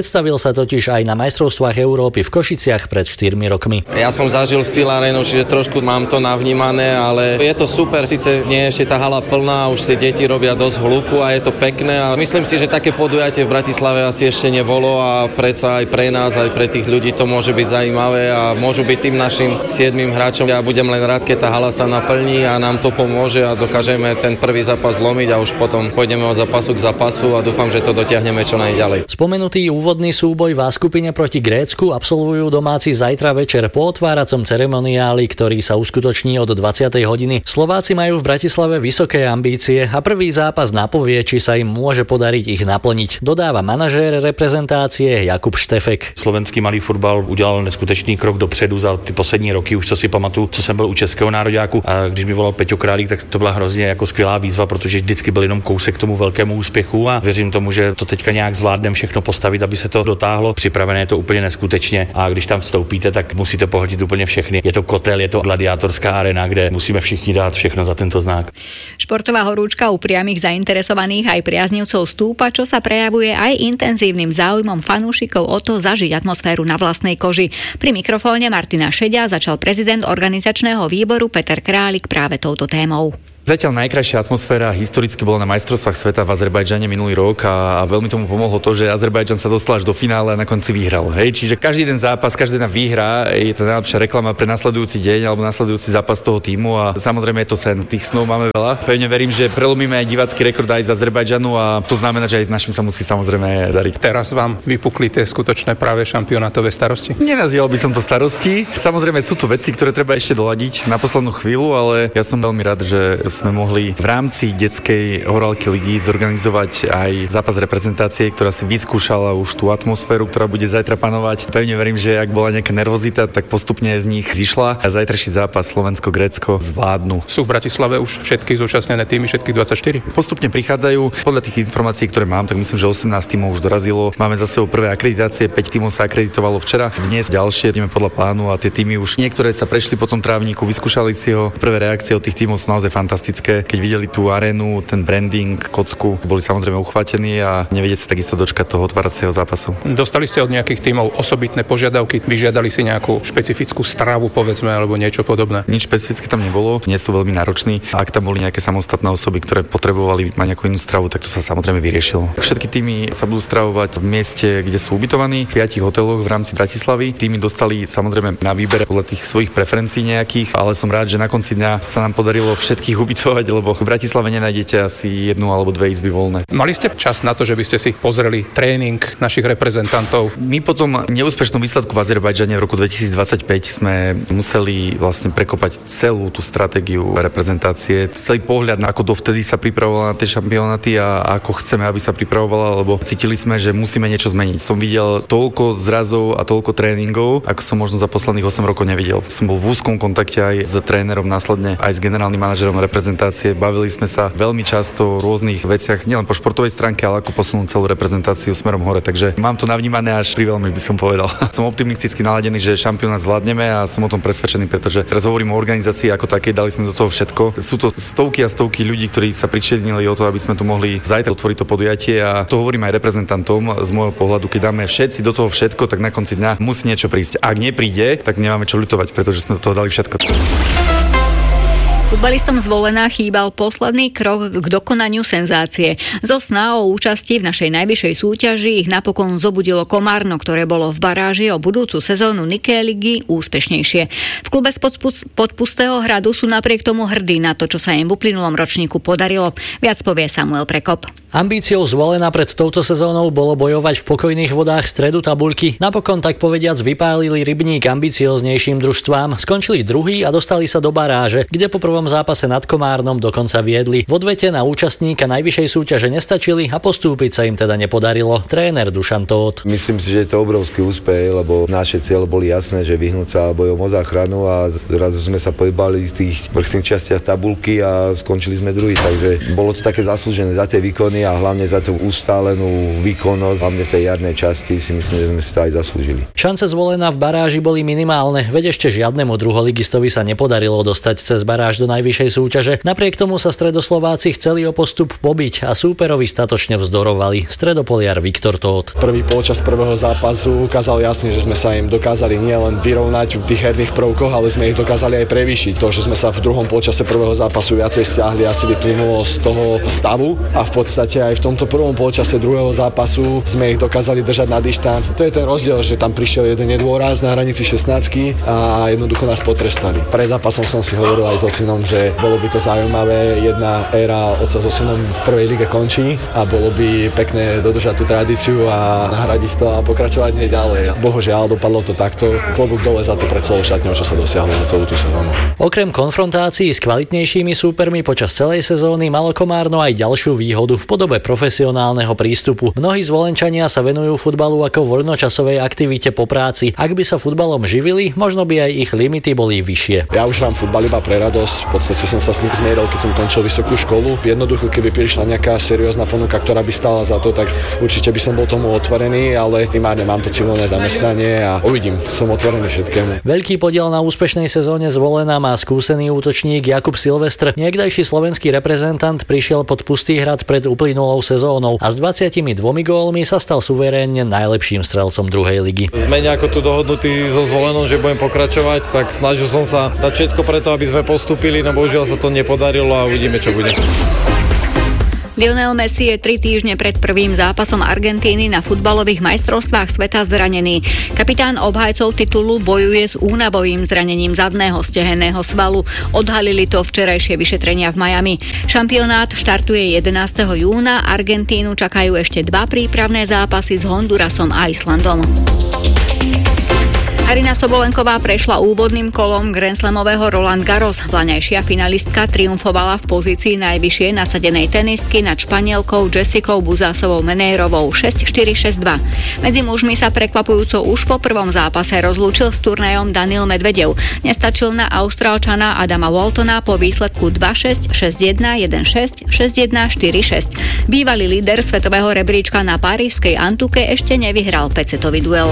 Predstavil sa totiž aj na majstrovstvách Európy v Košiciach pred štyrmi rokmi. Ja som zažil Steel Arenu, čiže trošku mám to navnímané, ale je to super, síce nie je ešte tá hala plná, už tie deti robia dosť hluku a je to pekné a myslím si, že také podujatie v Bratislave asi ešte nebolo a predsa aj pre nás, aj pre tých ľudí to môže byť zaujímavé a môžu byť tým našim siedmym hráčom. Ja budem len rád, keď tá hala sa naplní a nám to pomôže a dokážeme ten prvý zápas zlomiť a už potom pôjdeme od zápasu k zápasu a dúfam, že to dotiahneme čo najďalej. Spomenutý úvodný súboj v A skupine proti Grécku absolvujú domáci zajtra večer po otváracom ceremoniáli, ktorý sa uskutoční od dvadsiatej hodiny. Slováci majú v Bratislave vysoké ambície a prvý zápas napovie, či sa im môže podariť ich naplniť, dodáva manažér reprezentácie Jakub Štefek. Slovenský malý fotbal udělal neskutečný krok dopředu za ty poslední roky, už co si pamatuju, co jsem byl u českého nároďáku a když mi volal Peťo Králík, tak to byla hrozně jako skvělá výzva, protože vždycky byl jenom kousek k tomu velkému úspěchu a věřím tomu, že to teďka nějak zvládneme všechno postavit, aby se to dotáhlo. Připravené je to úplně neskutečně a když tam vstoupíte, tak musíte pohltit úplně všechny. Je to kotel, je to gladiátorská arena, kde musíme všichni dát všechno za tento znak. Športová horúčka u priamych zainteresovaných aj priaznivcov stúpa, čo sa prejavuje aj intenzívnym záujmom fanúšikov o to zažiť atmosféru na vlastnej koži. Pri mikrofóne Martina Šeďa začal prezident organizačného výboru Peter Králik práve touto témou. Zatiaľ najkrajšia atmosféra historicky bola na majstrovstvách sveta v Azerbajdžane minulý rok a, a veľmi tomu pomohlo to, že Azerbajdžan sa dostal až do finále a na konci vyhral. Hej, čiže každý ten zápas, každá jedna výhra je to najlepšia reklama pre nasledujúci deň alebo nasledujúci zápas toho týmu a samozrejme je to sen. Tých snov máme veľa. Pevne verím, že prelomíme aj divácky rekord aj z Azerbajdžanu a to znamená, že aj našim sa musí samozrejme dariť. Teraz vám vypukli tie skutočné práve šampionátové starosti? Nenazýval by som to starosti. Samozrejme sú to veci, ktoré treba ešte doladiť na poslednú chvíľu, ale ja som veľmi rád, že sme mohli v rámci detskej horálky ligy zorganizovať aj zápas reprezentácie, ktorá si vyskúšala už tú atmosféru, ktorá bude zajtra panovať. Pevne verím, že ak bola nejaká nervozita, tak postupne z nich zišla a zajtrajší zápas Slovensko-Grécko zvládnu. Sú v Bratislave už všetky zúčastnené týmy, všetkých dvadsaťštyri? Postupne prichádzajú. Podľa tých informácií, ktoré mám, tak myslím, že osemnásť tímov už dorazilo. Máme za sebou prvé akreditácie, päť tímov sa akreditovalo včera. Dnes ďalšie ideme podľa plánu a tie tímy už niektoré sa prešli po tom trávniku, vyskúšali si ho. Prvé reakcie od tých tímov sú naozaj fantastické. Keď videli tú arénu, ten branding, kocku, boli samozrejme uchvátení a nevedieť sa takisto dočkať toho otváracieho zápasu. Dostali ste od nejakých tímov osobitné požiadavky, vyžiadali si nejakú špecifickú stravu, povedzme, alebo niečo podobné? Nič špecifické tam nebolo, nie sú veľmi nároční. Ak tam boli nejaké samostatné osoby, ktoré potrebovali mať nejakú inú stravu, tak to sa samozrejme vyriešilo. Všetky týmy sa budú stravovať v mieste, kde sú ubytovaní, v piatich hoteloch v rámci Bratislavy. Týmy dostali samozrejme na výber podľa tých svojich preferencií nejakých, ale som rád, že na konci dňa sa nám podarilo všetkých ubytovať, lebo v Bratislave nenájdete asi jednu alebo dve izby voľné. Mali ste čas na to, že by ste si pozreli tréning našich reprezentantov? My po tom neúspešnom výsledku v Azerbajdžane v roku dvetisícdvadsaťpäť sme museli vlastne prekopať celú tú stratégiu reprezentácie, celý pohľad, ako dovtedy sa pripravovala na tie šampionáty a ako chceme, aby sa pripravovala, lebo cítili sme, že musíme niečo zmeniť. Som videl toľko zrazov a toľko tréningov, ako som možno za posledných osem rokov nevidel. Som bol v úzkom kontakte aj s trénerom, následne aj s generálnym manažerom reprezentácie. Bavili sme sa veľmi často o rôznych veciach, nielen po športovej stránke, ale ako posunúť celú reprezentáciu smerom hore. Takže mám to navnímané až pri veľmi, by som povedal. Som optimisticky naladený, že šampionát zvládneme a som o tom presvedčený, pretože teraz hovorím o organizácii ako takej, dali sme do toho všetko. Sú to stovky a stovky ľudí, ktorí sa pričinili o to, aby sme tu mohli zajtra otvoriť to podujatie a to hovorím aj reprezentantom z môjho pohľadu, keď dáme všetci do toho všetko, tak na konci dňa musí niečo prísť. Ak nepríde, tak nemáme čo ľutovať, pretože sme do toho dali všetko. Futbalistom Zvolená chýbal posledný krok k dokonaniu senzácie. Zo sna o účasti v našej najvyššej súťaži ich napokon zobudilo Komárno, ktoré bolo v baráži o budúcu sezónu Niké ligy úspešnejšie. V klube z Podpustého hradu sú napriek tomu hrdí na to, čo sa im v uplynulom ročníku podarilo. Viac povie Samuel Prekop. Ambíciou Zvolená pred touto sezónou bolo bojovať v pokojných vodách stredu tabuľky. Napokon tak povediac vypálili rybník ambicioznejším družstvám, skončili druhý a dostali sa do baráže, kde po prvom zápase nad Komárnom dokonca viedli. V odvete na účastníka najvyššej súťaže nestačili a postúpiť sa im teda nepodarilo. Tréner Dušan Tóth. Myslím si, že je to obrovský úspech, lebo naše cieľ boli jasné, že vyhnúť sa bojom o záchranu a raz sme sa pohybali v tých vrchných častiach tabuľky a skončili sme druhý, takže bolo to také zaslúžené za tie výkony a hlavne za tú ustálenú výkonnosť, hlavne v tej jarnej časti si myslím, že sme si to aj zaslúžili. Šance Zvolená v baráži boli minimálne, veď ešte žiadnemu druholigistovi sa nepodarilo dostať cez baráž do najvyššej súťaže. Napriek tomu sa Stredoslováci chceli o postup pobiť a súperovi statočne vzdorovali. Stredopoliar Viktor Tóth. Prvý polčas prvého zápasu ukázal jasne, že sme sa im dokázali nielen vyrovnať v tých herných prvkoch, ale sme ich dokázali aj prevýšiť. To, že sme sa v druhom polčase prvého zápasu viacej stiahli, asi vyplynulo z toho stavu a v podstate aj v tomto prvom polčase druhého zápasu sme ich dokázali držať na dištanc. To je ten rozdiel, že tam prišiel jeden nedôraz na hranici šestnástky a jednoducho nás potrestali. Pred zápasom som si hovoril aj s ocinom, že bolo by to zaujímavé, jedna éra otca so synom v prvej lige končí a bolo by pekné dodržať tú tradíciu a nahradiť to a pokračovať nej ďalej. Bohužiaľ dopadlo to takto. Klobúk dole za to pred celou šatňou, čo sa dosiahlo za celú tú sezónu. Okrem konfrontácií s kvalitnejšími súpermi počas celej sezóny malo Komárno aj ďalšiu výhodu v podobe profesionálneho prístupu. Mnohí zvolenčania sa venujú futbalu ako voľnočasovej aktivite po práci. Ak by sa futbalom živili, možno by aj ich limity boli vyššie. Ja už hrám futbal iba pre radosť. V podstate som sa s tým zmieril, keď som končil vysokú školu. Jednoducho, keby prišla nejaká seriózna ponuka, ktorá by stála za to, tak určite by som bol tomu otvorený, ale primárne mám to civilné zamestnanie a uvidím, som otvorený všetkému. Veľký podiel na úspešnej sezóne Zvolená má skúsený útočník Jakub Silvestr. Niekdajší slovenský reprezentant prišiel pod Pustý hrad pred uplynulou sezónou a s dvadsiatimi dvomi gólmi sa stal suverénne najlepším strelcom druhej ligy. Sme nejako tu dohodnutí so Zvolenou, že budem pokračovať, tak snažil som sa dať všetko preto, aby sme postúpili, no bohužiaľ sa to nepodarilo a uvidíme, čo bude. Lionel Messi je tri týždne pred prvým zápasom Argentíny na futbalových majstrovstvách sveta zranený. Kapitán obhajcov titulu bojuje s únavovým zranením zadného stehenného svalu. Odhalili to včerajšie vyšetrenia v Miami. Šampionát štartuje jedenásteho júna. Argentínu čakajú ešte dva prípravné zápasy s Hondurasom a Islandom. Aryna Sobolenková prešla úvodným kolom Grand Slamového Roland Garros. Vlaňajšia finalistka triumfovala v pozícii najvyššie nasadenej tenistky nad Španielkou Jessicou Buzásovou Menérovou šesť štyri šesť dva. Medzi mužmi sa prekvapujúco už po prvom zápase rozlúčil s turnajom Daniil Medvedev. Nestačil na Austrálčana Adama Waltona po výsledku dva šesť, šesť jeden, jeden šesť, šesť jeden, štyri šesť. Bývalý líder svetového rebríčka na parížskej Antuke ešte nevyhral päťsetový duel.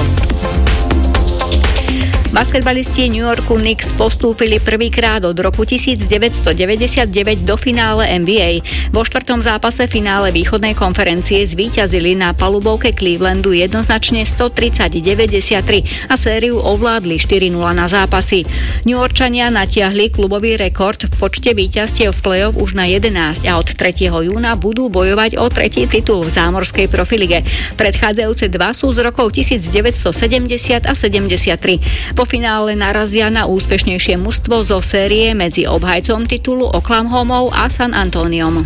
Basketbalisti New Yorku Knicks postúpili prvýkrát od roku devätnásťstodeväťdesiatdeväť do finále en bí ej. Vo štvrtom zápase finále východnej konferencie zvíťazili na palubovke Clevelandu jednoznačne stotridsaťdeväť deväťdesiattri a sériu ovládli štyri nula na zápasy. New Yorkčania natiahli klubový rekord v počte víťazstiev v play-off už na jedenásť a od tretieho júna budú bojovať o tretí titul v zámorskej profilige. Predchádzajúce dva sú z rokov devätnásťstosedemdesiat a sedemdesiattri. Po finále narazia na úspešnejšie mužstvo zo série medzi obhajcom titulu Oklahomou a San Antoniom.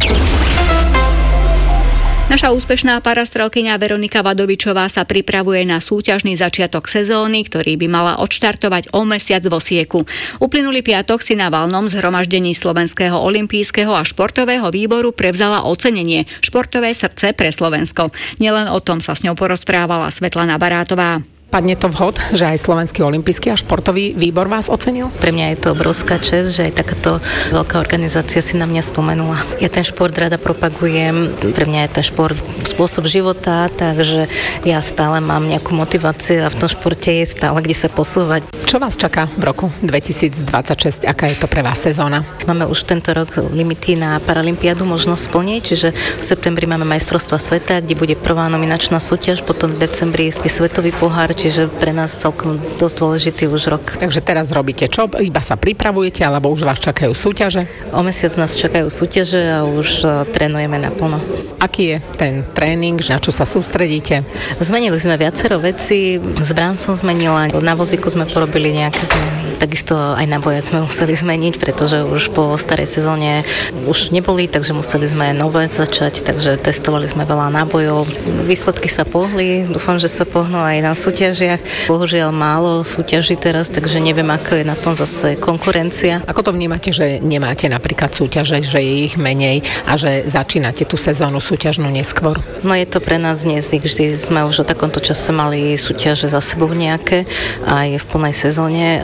Naša úspešná parastrelkyňa Veronika Vadovičová sa pripravuje na súťažný začiatok sezóny, ktorý by mala odštartovať o mesiac v Osieku. Uplynulý piatok si na valnom zhromaždení Slovenského olympijského a športového výboru prevzala ocenenie Športové srdce pre Slovensko. Nielen o tom sa s ňou porozprávala Svetlana Barátová. Padne to vhod, že aj Slovenský olympijský a športový výbor vás ocenil? Pre mňa je to obrovská česť, že aj takáto veľká organizácia si na mňa spomenula. Ja ten šport rada propagujem, pre mňa je ten šport spôsob života, takže ja stále mám nejakú motiváciu a v tom športe je stále kde sa posúvať. Čo vás čaká v roku dvetisícdvadsaťšesť? Aká je to pre vás sezóna? Máme už tento rok limity na Paralympiádu možno splniť, čiže v septembri máme majstrovstvá sveta, kde bude prvá nominačná súťaž, potom v decembri je svetový pohár, čiže pre nás celkom dosť dôležitý už rok. Takže teraz robíte čo? Iba sa pripravujete, alebo už vás čakajú súťaže? O mesiac nás čakajú súťaže a už uh, trénujeme naplno. Aký je ten tréning, na čo sa sústredíte? Zmenili sme viacero vecí, z brán som zmenila, na vozíku sme porobili nejaké zmeny. Takisto aj na bojac sme museli zmeniť, pretože už po starej sezóne už neboli, takže museli sme nové začať, takže testovali sme veľa nábojov. Výsledky sa pohli, dúfam, že sa pohnú aj na súťažiach. Bohužiaľ málo súťaží teraz, takže neviem, ako je na tom zase konkurencia. Ako to vnímate, že nemáte napríklad súťaže, že je ich menej a že začínate tú sezónu súťažnú neskôr? No je to pre nás nezvyk, vždy sme už o takomto čase mali súťaže za sebou nejaké, aj v plnej sezóne, aj minulý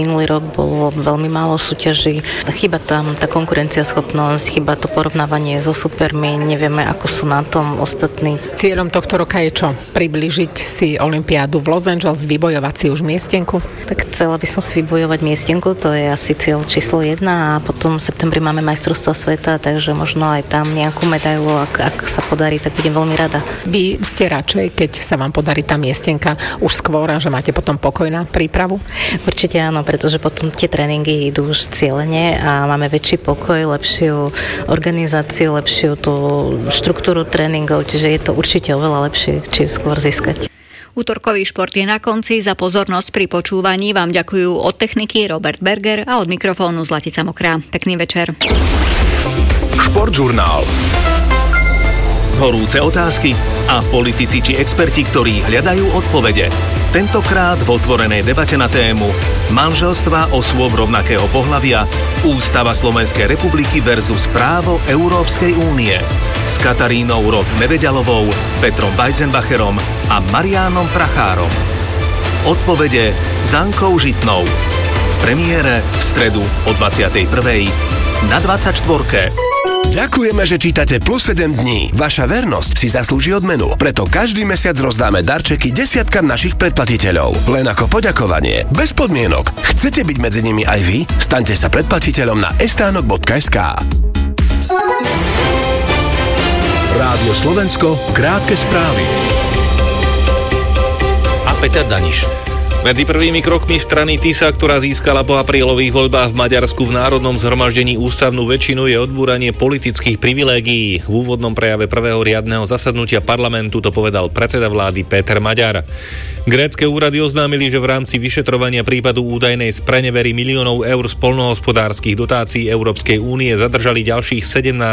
minulý rok bolo veľmi málo súťaží. Chýba tam tá konkurenciaschopnosť, chýba to porovnávanie so supermi, nevieme, ako sú na tom ostatní. Cieľom tohto roka je čo? Priblížiť si olympiádu v Los Angeles, vybojovať si už miestenku? Tak chcela by som si vybojovať miestenku, to je asi cieľ číslo jedna a potom v septembri máme majstrovstvo sveta, takže možno aj tam nejakú medailu, ak, ak sa podarí, tak budem veľmi rada. Vy ste radšej, keď sa vám podarí tá miestenka už skôr a že máte potom pokoj na prípravu? Určite áno, pretože potom tie tréningy idú už cieľene a máme väčší pokoj, lepšiu organizáciu, lepšiu tú štruktúru tréningov, čiže je to určite oveľa lepšie, či skôr získať. Útorkový šport je na konci. Za pozornosť pri počúvaní vám ďakujú od techniky Robert Berger a od mikrofónu Zlatica Mokrá. Pekný večer. Športžurnál. Horúce otázky a politici či experti, ktorí hľadajú odpovede. Tentokrát v otvorenej debate na tému manželstva osôb rovnakého pohlavia, Ústava Slovenskej republiky versus právo Európskej únie. S Katarínou Roth-Neveďalovou, Petrom Weisenbacherom a Mariánom Prachárom. Odpovede s Ankou Žitnou. V premiére v stredu o dvadsiatej prvej na dvadsaťštvorke. Ďakujeme, že čítate Plus sedem dní. Vaša vernosť si zaslúži odmenu. Preto každý mesiac rozdáme darčeky desiatkam našich predplatiteľov. Len ako poďakovanie. Bez podmienok. Chcete byť medzi nimi aj vy? Staňte sa predplatiteľom na estánok bodka es ká. Rádio Slovensko, krátke správy. A Peter Daniš. Medzi prvými krokmi strany Tisa, ktorá získala po aprílových voľbách v Maďarsku v Národnom zhromaždení ústavnú väčšinu, je odbúranie politických privilégií. V úvodnom prejave prvého riadneho zasadnutia parlamentu to povedal predseda vlády Péter Maďar. Grécke úrady oznámili, že v rámci vyšetrovania prípadu údajnej sprenevery miliónov eur z poľnohospodárskych dotácií Európskej únie zadržali ďalších sedemnásť